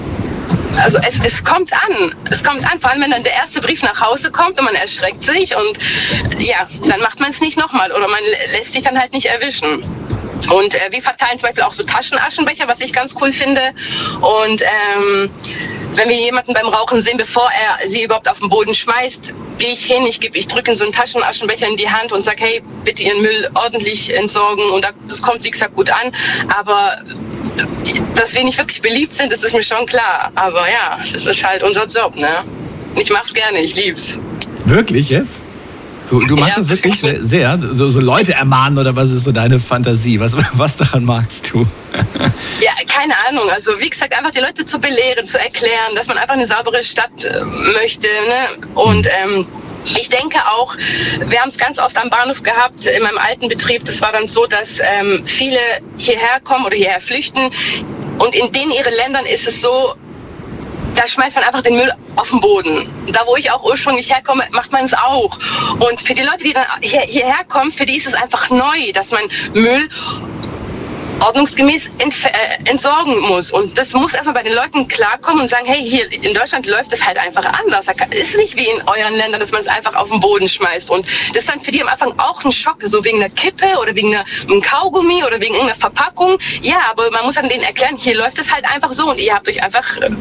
also es, es kommt an, es kommt an, vor allem wenn dann der erste Brief nach Hause kommt und man erschreckt sich und ja, dann macht man es nicht nochmal oder man lässt sich dann halt nicht erwischen. Und äh, wir verteilen zum Beispiel auch so Taschenaschenbecher, was ich ganz cool finde. Und ähm, wenn wir jemanden beim Rauchen sehen, bevor er sie überhaupt auf den Boden schmeißt, gehe ich hin, ich, geb, ich drücke so einen Taschenaschenbecher in die Hand und sage, hey, bitte Ihren Müll ordentlich entsorgen. Und das kommt, wie gesagt, gut an. Aber dass wir nicht wirklich beliebt sind, das ist mir schon klar. Aber ja, das ist halt unser Job, ne? Ich mach's gerne, ich lieb's. Wirklich jetzt? Du, du machst ja. das wirklich sehr, so, so Leute ermahnen oder was ist so deine Fantasie? Was, was daran magst du? Ja, keine Ahnung. Also wie gesagt, einfach die Leute zu belehren, zu erklären, dass man einfach eine saubere Stadt äh, möchte. Ne? Und ähm, ich denke auch, wir haben es ganz oft am Bahnhof gehabt, in meinem alten Betrieb, das war dann so, dass ähm, viele hierher kommen oder hierher flüchten und in denen ihren Ländern ist es so, da schmeißt man einfach den Müll auf den Boden. Da, wo ich auch ursprünglich herkomme, macht man es auch. Und für die Leute, die dann hier, hierher kommen, für die ist es einfach neu, dass man Müll ordnungsgemäß entf- äh, entsorgen muss. Und das muss erstmal bei den Leuten klarkommen und sagen, hey, hier in Deutschland läuft das halt einfach anders. Es ist nicht wie in euren Ländern, dass man es einfach auf den Boden schmeißt. Und das ist dann für die am Anfang auch ein Schock, so wegen einer Kippe oder wegen einer, einem Kaugummi oder wegen irgendeiner Verpackung. Ja, aber man muss dann denen erklären, hier läuft es halt einfach so und ihr habt euch einfach äh,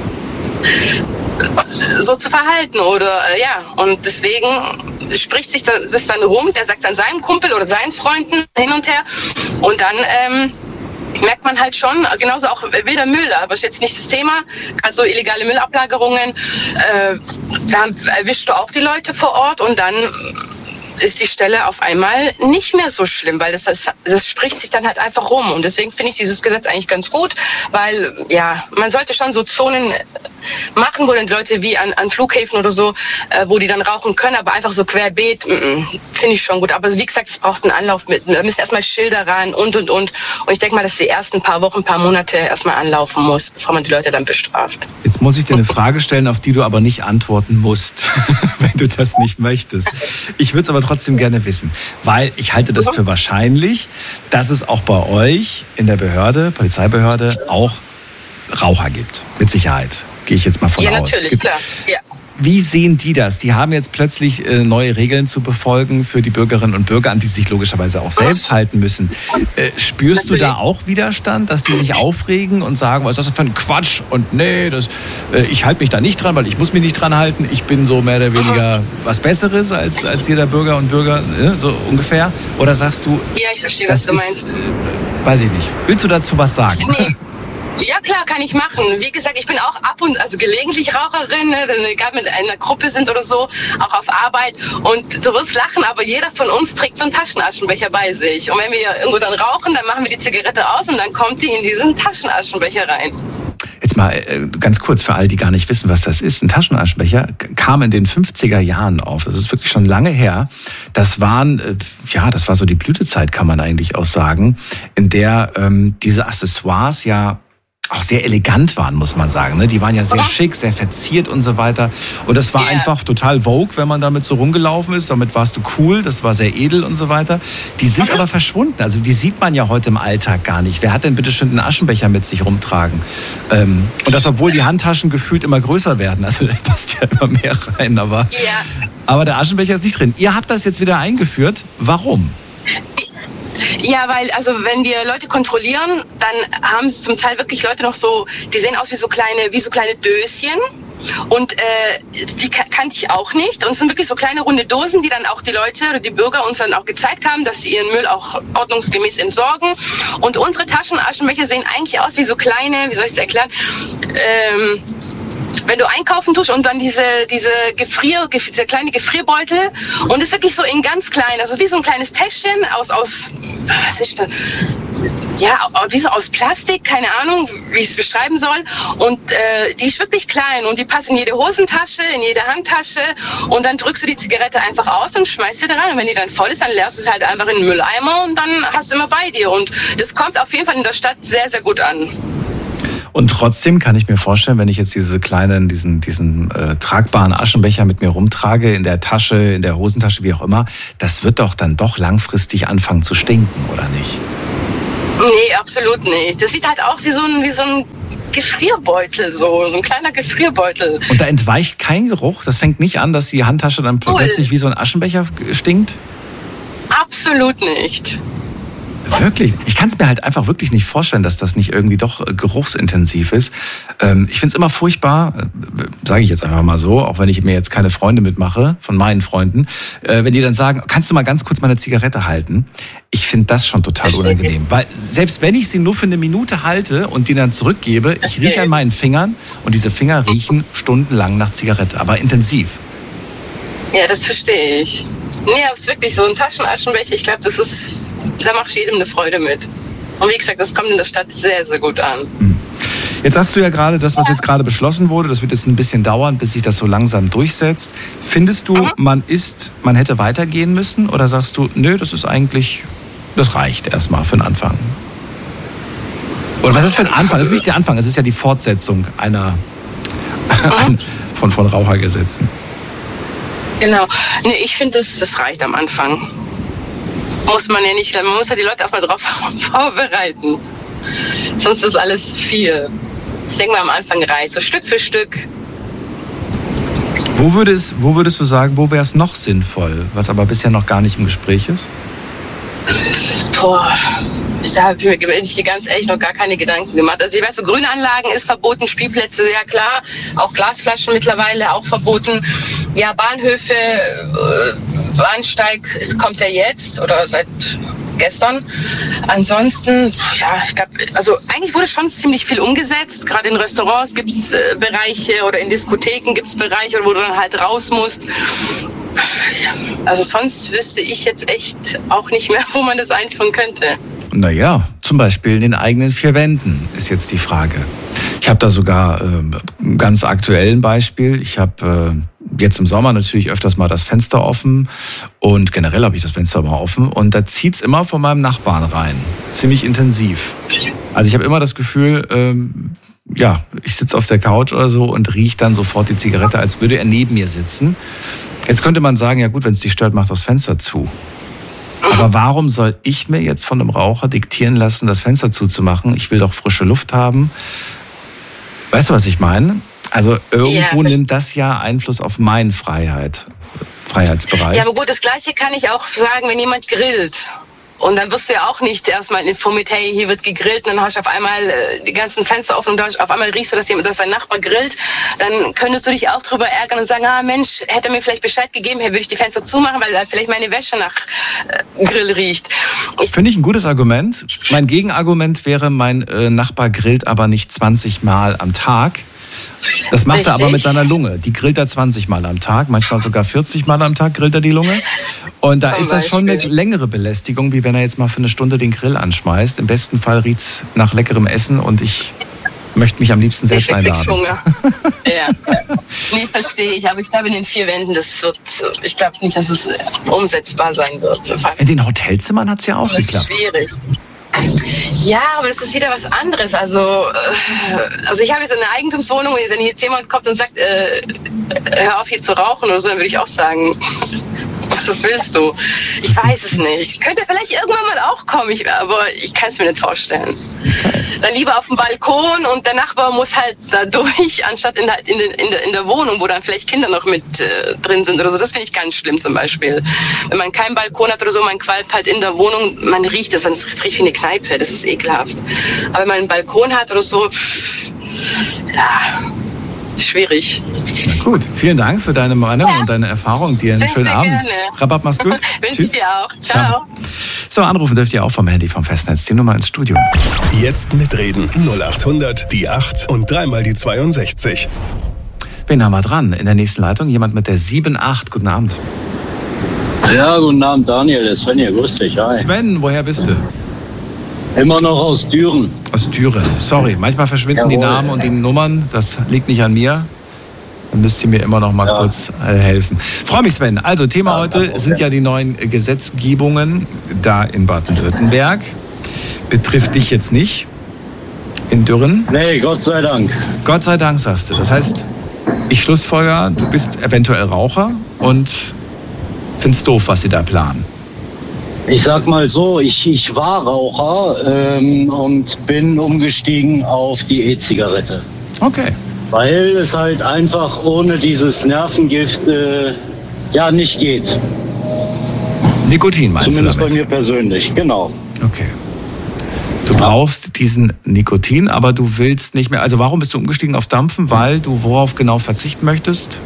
so zu verhalten oder äh, ja, und deswegen spricht sich das dann rum, der sagt dann seinem Kumpel oder seinen Freunden hin und her und dann ähm, merkt man halt schon, genauso auch wilder Müll, aber ist jetzt nicht das Thema, also illegale Müllablagerungen, äh, da erwischst du auch die Leute vor Ort und dann ist die Stelle auf einmal nicht mehr so schlimm, weil das, das, das spricht sich dann halt einfach rum. Und deswegen finde ich dieses Gesetz eigentlich ganz gut, weil ja, man sollte schon so Zonen machen, wo dann die Leute wie an, an Flughäfen oder so, äh, wo die dann rauchen können, aber einfach so querbeet, finde ich schon gut. Aber wie gesagt, es braucht einen Anlauf mit, da müssen erstmal Schilder ran und, und, und. Und ich denke mal, dass die ersten paar Wochen, paar Monate erstmal anlaufen muss, bevor man die Leute dann bestraft. Jetzt muss ich dir eine Frage stellen, auf die du aber nicht antworten musst, wenn du das nicht möchtest. Ich würde es aber trotzdem gerne wissen, weil ich halte das für wahrscheinlich, dass es auch bei euch in der Behörde, Polizeibehörde, auch Raucher gibt. Mit Sicherheit. Gehe ich jetzt mal von ja, aus. Ja, natürlich, gibt, klar. Ja. Wie sehen die das? Die haben jetzt plötzlich äh, neue Regeln zu befolgen für die Bürgerinnen und Bürger, an die sie sich logischerweise auch selbst halten müssen. Äh, spürst Natürlich. du da auch Widerstand, dass die sich aufregen und sagen, was ist das für ein Quatsch? Und nee, das, äh, ich halte mich da nicht dran, weil ich muss mich nicht dran halten. Ich bin so mehr oder weniger was Besseres als, als jeder Bürger und Bürger, äh, so ungefähr. Oder sagst du... Ja, ich verstehe, was du ist, meinst. Äh, weiß ich nicht. Willst du dazu was sagen? Nee. Ja, klar, kann ich machen. Wie gesagt, ich bin auch ab und also gelegentlich Raucherin, ne, wenn wir egal mit einer Gruppe sind oder so, auch auf Arbeit. Und du wirst lachen, aber jeder von uns trägt so einen Taschenaschenbecher bei sich. Und wenn wir irgendwo dann rauchen, dann machen wir die Zigarette aus und dann kommt die in diesen Taschenaschenbecher rein. Jetzt mal äh, ganz kurz für alle, die gar nicht wissen, was das ist. Ein Taschenaschenbecher kam in den fünfziger Jahren auf. Das ist wirklich schon lange her. Das waren, äh, ja, das war so die Blütezeit, kann man eigentlich auch sagen, in der ähm, diese Accessoires ja auch sehr elegant waren, muss man sagen. Ne? Die waren ja sehr schick, sehr verziert und so weiter. Und das war yeah. einfach total Vogue, wenn man damit so rumgelaufen ist. Damit warst du cool, das war sehr edel und so weiter. Die sind aber verschwunden. Also die sieht man ja heute im Alltag gar nicht. Wer hat denn bitte schön einen Aschenbecher mit sich rumtragen? Ähm, und das, obwohl die Handtaschen gefühlt immer größer werden. Also da passt ja immer mehr rein. Aber, yeah. aber der Aschenbecher ist nicht drin. Ihr habt das jetzt wieder eingeführt. Warum? Ja, weil, also wenn wir Leute kontrollieren, dann haben zum Teil wirklich Leute noch so, die sehen aus wie so kleine, wie so kleine Döschen. Und äh, die kannte ich auch nicht. Und es sind wirklich so kleine runde Dosen, die dann auch die Leute oder die Bürger uns dann auch gezeigt haben, dass sie ihren Müll auch ordnungsgemäß entsorgen. Und unsere Taschenaschenbecher sehen eigentlich aus wie so kleine, wie soll ich es erklären, ähm, wenn du einkaufen tust und dann diese, diese Gefrier, dieser kleine Gefrierbeutel und ist wirklich so in ganz klein, also wie so ein kleines Täschchen aus, aus, was ist das? Ja, wie so aus Plastik, keine Ahnung, wie ich es beschreiben soll. Und äh, die ist wirklich klein und die passt in jede Hosentasche, in jede Handtasche und dann drückst du die Zigarette einfach aus und schmeißt sie da rein. Und wenn die dann voll ist, dann leerst du es halt einfach in den Mülleimer und dann hast du immer bei dir. Und das kommt auf jeden Fall in der Stadt sehr, sehr gut an. Und trotzdem kann ich mir vorstellen, wenn ich jetzt diese kleinen, diesen, diesen äh, tragbaren Aschenbecher mit mir rumtrage, in der Tasche, in der Hosentasche, wie auch immer, das wird doch dann doch langfristig anfangen zu stinken, oder nicht? Nee, absolut nicht. Das sieht halt aus wie so ein, wie so ein Gefrierbeutel, so, so ein kleiner Gefrierbeutel. Und da entweicht kein Geruch? Das fängt nicht an, dass die Handtasche dann cool. plötzlich wie so ein Aschenbecher stinkt? Absolut nicht. Wirklich? Ich kann es mir halt einfach wirklich nicht vorstellen, dass das nicht irgendwie doch geruchsintensiv ist. Ähm, ich finde es immer furchtbar, äh, sage ich jetzt einfach mal so, auch wenn ich mir jetzt keine Freunde mitmache, von meinen Freunden, äh, wenn die dann sagen, kannst du mal ganz kurz meine Zigarette halten? Ich finde das schon total unangenehm. Weil selbst wenn ich sie nur für eine Minute halte und die dann zurückgebe, ich rieche an meinen Fingern und diese Finger riechen stundenlang nach Zigarette, aber intensiv. Ja, das verstehe ich. Nee, aber es ist wirklich so ein Taschenaschenbecher. Ich glaube, das ist, da machst du jedem eine Freude mit. Und wie gesagt, das kommt in der Stadt sehr, sehr gut an. Jetzt hast du ja gerade das, was jetzt gerade beschlossen wurde, das wird jetzt ein bisschen dauern, bis sich das so langsam durchsetzt. Findest du, mhm. man ist, man hätte weitergehen müssen? Oder sagst du, nö, das ist eigentlich, das reicht erstmal für den Anfang? Oder was ist für ein Anfang? Das ist nicht der Anfang, es ist ja die Fortsetzung einer mhm. von, von Rauchergesetzen. Genau. Nee, ich finde, das, das reicht am Anfang. Muss man ja nicht, man muss ja die Leute erstmal drauf vorbereiten. Sonst ist alles viel. Ich denke mal, am Anfang reicht, so Stück für Stück. Wo, würde es, wo würdest du sagen, wo wäre es noch sinnvoll, was aber bisher noch gar nicht im Gespräch ist? Boah, da habe ich mir hier ganz ehrlich noch gar keine Gedanken gemacht. Also ich weiß, so Grünanlagen ist verboten, Spielplätze, ja klar, auch Glasflaschen mittlerweile auch verboten. Ja, Bahnhöfe, äh, Bahnsteig, es kommt ja jetzt oder seit gestern. Ansonsten, ja, ich glaube, also eigentlich wurde schon ziemlich viel umgesetzt. Gerade in Restaurants gibt es äh, Bereiche oder in Diskotheken gibt es Bereiche, wo du dann halt raus musst. Also sonst wüsste ich jetzt echt auch nicht mehr, wo man das einführen könnte. Naja, zum Beispiel in den eigenen vier Wänden ist jetzt die Frage. Ich habe da sogar äh, ein ganz aktuellen Beispiel. Ich habe äh, jetzt im Sommer natürlich öfters mal das Fenster offen und generell habe ich das Fenster mal offen und da zieht's immer von meinem Nachbarn rein. Ziemlich intensiv. Also ich habe immer das Gefühl, ähm, ja, ich sitze auf der Couch oder so und rieche dann sofort die Zigarette, als würde er neben mir sitzen. Jetzt könnte man sagen, ja gut, wenn es dich stört, mach das Fenster zu. Aber warum soll ich mir jetzt von einem Raucher diktieren lassen, das Fenster zuzumachen? Ich will doch frische Luft haben. Weißt du, was ich meine? Also irgendwo ja, nimmt das ja Einfluss auf meinen Freiheit, Freiheitsbereich. Ja, aber gut, das Gleiche kann ich auch sagen, wenn jemand grillt. Und dann wirst du ja auch nicht erstmal informiert, hey, hier wird gegrillt, und dann hast du auf einmal äh, die ganzen Fenster offen und dann auf einmal riechst du, dass, jemand, dass dein Nachbar grillt. Dann könntest du dich auch drüber ärgern und sagen, ah Mensch, hätte er mir vielleicht Bescheid gegeben, hey, würde ich die Fenster zumachen, weil dann vielleicht meine Wäsche nach äh, Grill riecht. Ich Finde ich ein gutes Argument. Mein Gegenargument wäre, mein äh, Nachbar grillt aber nicht zwanzig Mal am Tag. Das macht Richtig. er aber mit seiner Lunge. Die grillt er zwanzig Mal am Tag, manchmal sogar vierzig Mal am Tag grillt er die Lunge. Und da Zum ist das schon eine längere Belästigung, wie wenn er jetzt mal für eine Stunde den Grill anschmeißt. Im besten Fall riecht's nach leckerem Essen und ich möchte mich am liebsten selbst ich einladen. Hunger. ja, nee, verstehe ich. Aber ich glaube, in den vier Wänden, das wird, ich glaube nicht, dass es umsetzbar sein wird. In den Hotelzimmern hat's ja auch das geklappt. Das ist schwierig. Ja, aber das ist wieder was anderes. Also, also ich habe jetzt eine Eigentumswohnung und wenn jetzt jemand kommt und sagt, äh, hör auf hier zu rauchen oder so, dann würde ich auch sagen, was willst du? Ich weiß es nicht. Könnte vielleicht irgendwann mal auch kommen, ich, aber ich kann es mir nicht vorstellen. Dann lieber auf dem Balkon und der Nachbar muss halt da durch, anstatt in, in, in, in der Wohnung, wo dann vielleicht Kinder noch mit äh, drin sind oder so. Das finde ich ganz schlimm zum Beispiel. Wenn man keinen Balkon hat oder so, man qualmt halt in der Wohnung, man riecht es, es riecht wie eine Kneipe, das ist ekelhaft. Aber wenn man einen Balkon hat oder so, pff, ja, schwierig. Na gut, vielen Dank für deine Meinung ja. und deine Erfahrung. Dir einen sehr, schönen sehr Abend. Gerne. Rabatt, mach's gut. Wünsche ich dir auch. Ciao. Ciao. So, anrufen dürft ihr auch vom Handy, vom Festnetz. Die Nummer ins Studio. Jetzt mitreden. null acht hundert, die acht und dreimal die zweiundsechzig. Wen haben wir dran? In der nächsten Leitung jemand mit der sieben acht. Guten Abend. Ja, guten Abend, Daniel. Das ist Sven hier. Grüß dich. Hi. Sven, woher bist du? Immer noch aus Düren. Aus Düren. Sorry, manchmal verschwinden Jawohl. die Namen und die Nummern. Das liegt nicht an mir. Dann müsst ihr mir immer noch mal ja. kurz äh, helfen. Freue mich, Sven. Also Thema ja, heute okay. sind ja die neuen Gesetzgebungen da in Baden-Württemberg. Betrifft dich jetzt nicht in Düren? Nee, Gott sei Dank. Gott sei Dank, sagst du. Das heißt, ich schlussfolger, du bist eventuell Raucher und findest doof, was sie da planen. Ich sag mal so, ich, ich war Raucher ähm, und bin umgestiegen auf die E-Zigarette. Okay. Weil es halt einfach ohne dieses Nervengift äh, ja nicht geht. Nikotin meinst Zumindest du damit? Bei mir persönlich, genau. Okay. Du brauchst diesen Nikotin, aber du willst nicht mehr. Also warum bist du umgestiegen aufs Dampfen? Weil du worauf genau verzichten möchtest?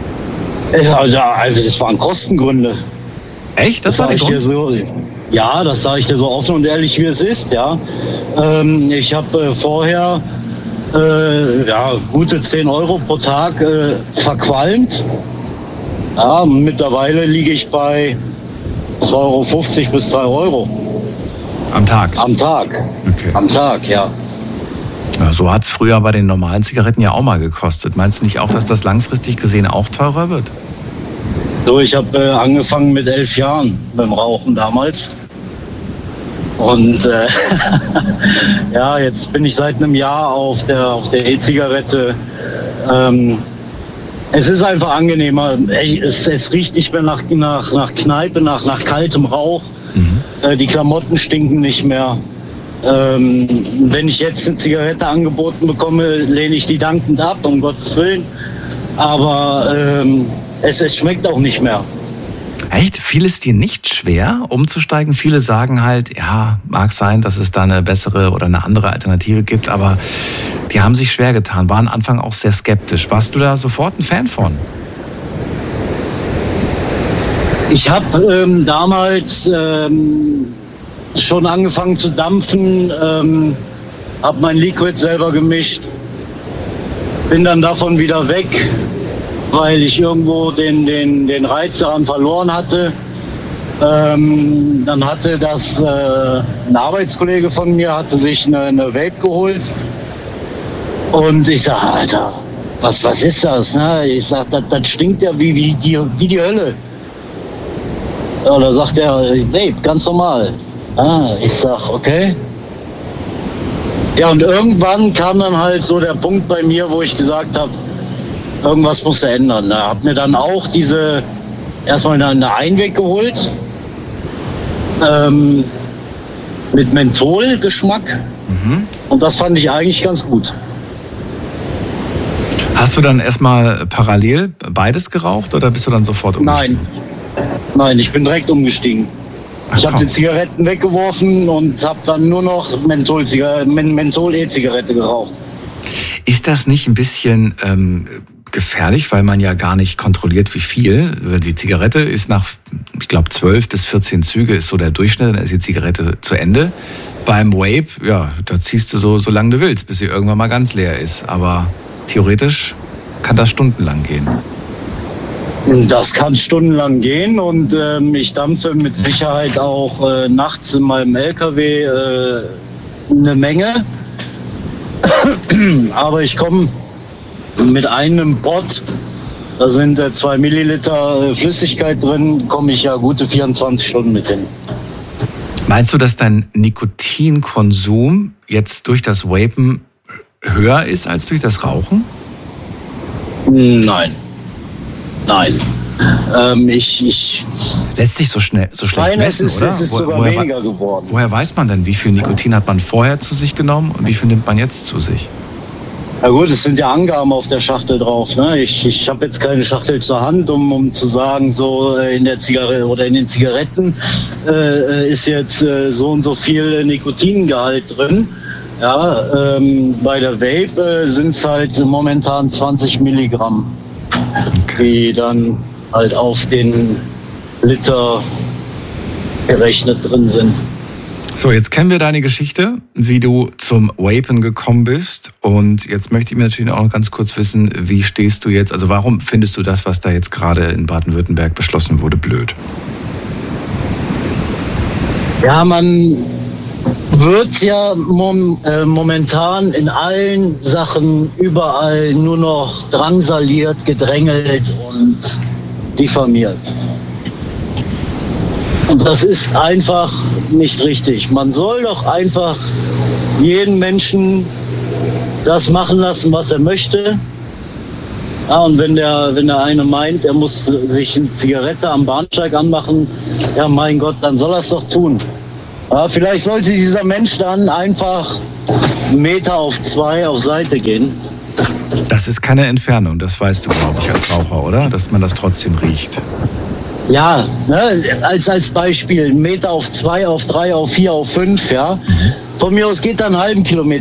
Ja, also das waren Kostengründe. Echt? Das, das war der Grund? So, ja, das sage ich dir so offen und ehrlich, wie es ist. Ja, ähm, ich habe äh, vorher äh, ja, gute zehn Euro pro Tag äh, verqualmt. Ja, mittlerweile liege ich bei zwei Euro fünfzig bis drei Euro. Am Tag? Am Tag. Okay. Am Tag, ja. Ja, so hat es früher bei den normalen Zigaretten ja auch mal gekostet. Meinst du nicht auch, dass das langfristig gesehen auch teurer wird? So, ich habe äh, angefangen mit elf Jahren beim Rauchen damals. Und äh, ja, jetzt bin ich seit einem Jahr auf der, auf der E-Zigarette. Ähm, es ist einfach angenehmer. Es, es riecht nicht mehr nach, nach, nach Kneipe, nach, nach kaltem Rauch. Mhm. Äh, die Klamotten stinken nicht mehr. Ähm, wenn ich jetzt eine Zigarette angeboten bekomme, lehne ich die dankend ab, um Gottes Willen. Aber ähm, es, es schmeckt auch nicht mehr. Echt? Fiel es dir nicht schwer, umzusteigen? Viele sagen halt, ja, mag sein, dass es da eine bessere oder eine andere Alternative gibt, aber die haben sich schwer getan, waren am Anfang auch sehr skeptisch. Warst du da sofort ein Fan von? Ich habe ähm, damals ähm, schon angefangen zu dampfen, ähm, habe mein Liquid selber gemischt, bin dann davon wieder weg, weil ich irgendwo den, den, den Reiz daran verloren hatte. Ähm, dann hatte das, äh, ein Arbeitskollege von mir hatte sich eine, eine Vape geholt Und ich sage, Alter, was, was ist das? Ne? Ich sage, das, das stinkt ja wie, wie, die, wie die Hölle. Ja, da sagt er, nee, ganz normal. Ah, ich sag, okay. Ja, und irgendwann kam dann halt so der Punkt bei mir, wo ich gesagt habe, irgendwas muss er ändern. Da hab mir dann auch diese, erstmal eine Einweg geholt, ähm, mit Menthol-Geschmack. Mhm. Und das fand ich eigentlich ganz gut. Hast du dann erstmal parallel beides geraucht oder bist du dann sofort umgestiegen? Nein, nein, ich bin direkt umgestiegen. Ach, ich habe die Zigaretten weggeworfen und habe dann nur noch Menthol-E-Zigarette geraucht. Ist das nicht ein bisschen ähm, gefährlich, weil man ja gar nicht kontrolliert, wie viel? Die Zigarette ist nach, ich glaube, zwölf bis vierzehn Züge ist so der Durchschnitt, dann ist die Zigarette zu Ende. Beim Vape, ja, da ziehst du so, so lange du willst, bis sie irgendwann mal ganz leer ist. Aber theoretisch kann das stundenlang gehen. Das kann stundenlang gehen und ähm, ich dampfe mit Sicherheit auch äh, nachts in meinem L K W äh, eine Menge. Aber ich komme mit einem Pot, da sind äh, zwei Milliliter äh, Flüssigkeit drin, komme ich ja gute vierundzwanzig Stunden mit hin. Meinst du, dass dein Nikotinkonsum jetzt durch das Vapen höher ist als durch das Rauchen? Nein. Nein. Ähm, ich, ich Lässt sich so schnell, so schlecht Nein, messen, es ist, oder? es ist Wo, sogar woher, weniger geworden. Woher weiß man denn, wie viel Nikotin hat man vorher zu sich genommen und wie viel nimmt man jetzt zu sich? Na gut, es sind ja Angaben auf der Schachtel drauf. Ne? Ich, ich habe jetzt keine Schachtel zur Hand, um, um zu sagen, so in der Zigarette oder in den Zigaretten äh, ist jetzt äh, so und so viel Nikotingehalt drin. Ja, ähm, bei der Vape äh, sind es halt momentan zwanzig Milligramm, okay, die dann halt auf den Liter gerechnet drin sind. So, jetzt kennen wir deine Geschichte, wie du zum Vapen gekommen bist. Und jetzt möchte ich mir natürlich auch noch ganz kurz wissen, wie stehst du jetzt, also warum findest du das, was da jetzt gerade in Baden-Württemberg beschlossen wurde, blöd? Ja, man wird ja mom, äh, momentan in allen Sachen überall nur noch drangsaliert, gedrängelt und diffamiert. Und das ist einfach nicht richtig. Man soll doch einfach jeden Menschen das machen lassen, was er möchte. Ja, und wenn der, wenn der eine meint, er muss sich eine Zigarette am Bahnsteig anmachen, ja mein Gott, dann soll er es doch tun. Ja, vielleicht sollte dieser Mensch dann einfach einen Meter auf zwei auf Seite gehen. Das ist keine Entfernung, das weißt du, glaube ich, als Raucher, oder? Dass man das trotzdem riecht. Ja, ne, als, als Beispiel, einen Meter auf zwei, auf drei, auf vier, auf fünf, ja. Mhm. Von mir aus geht dann einen halben Kilometer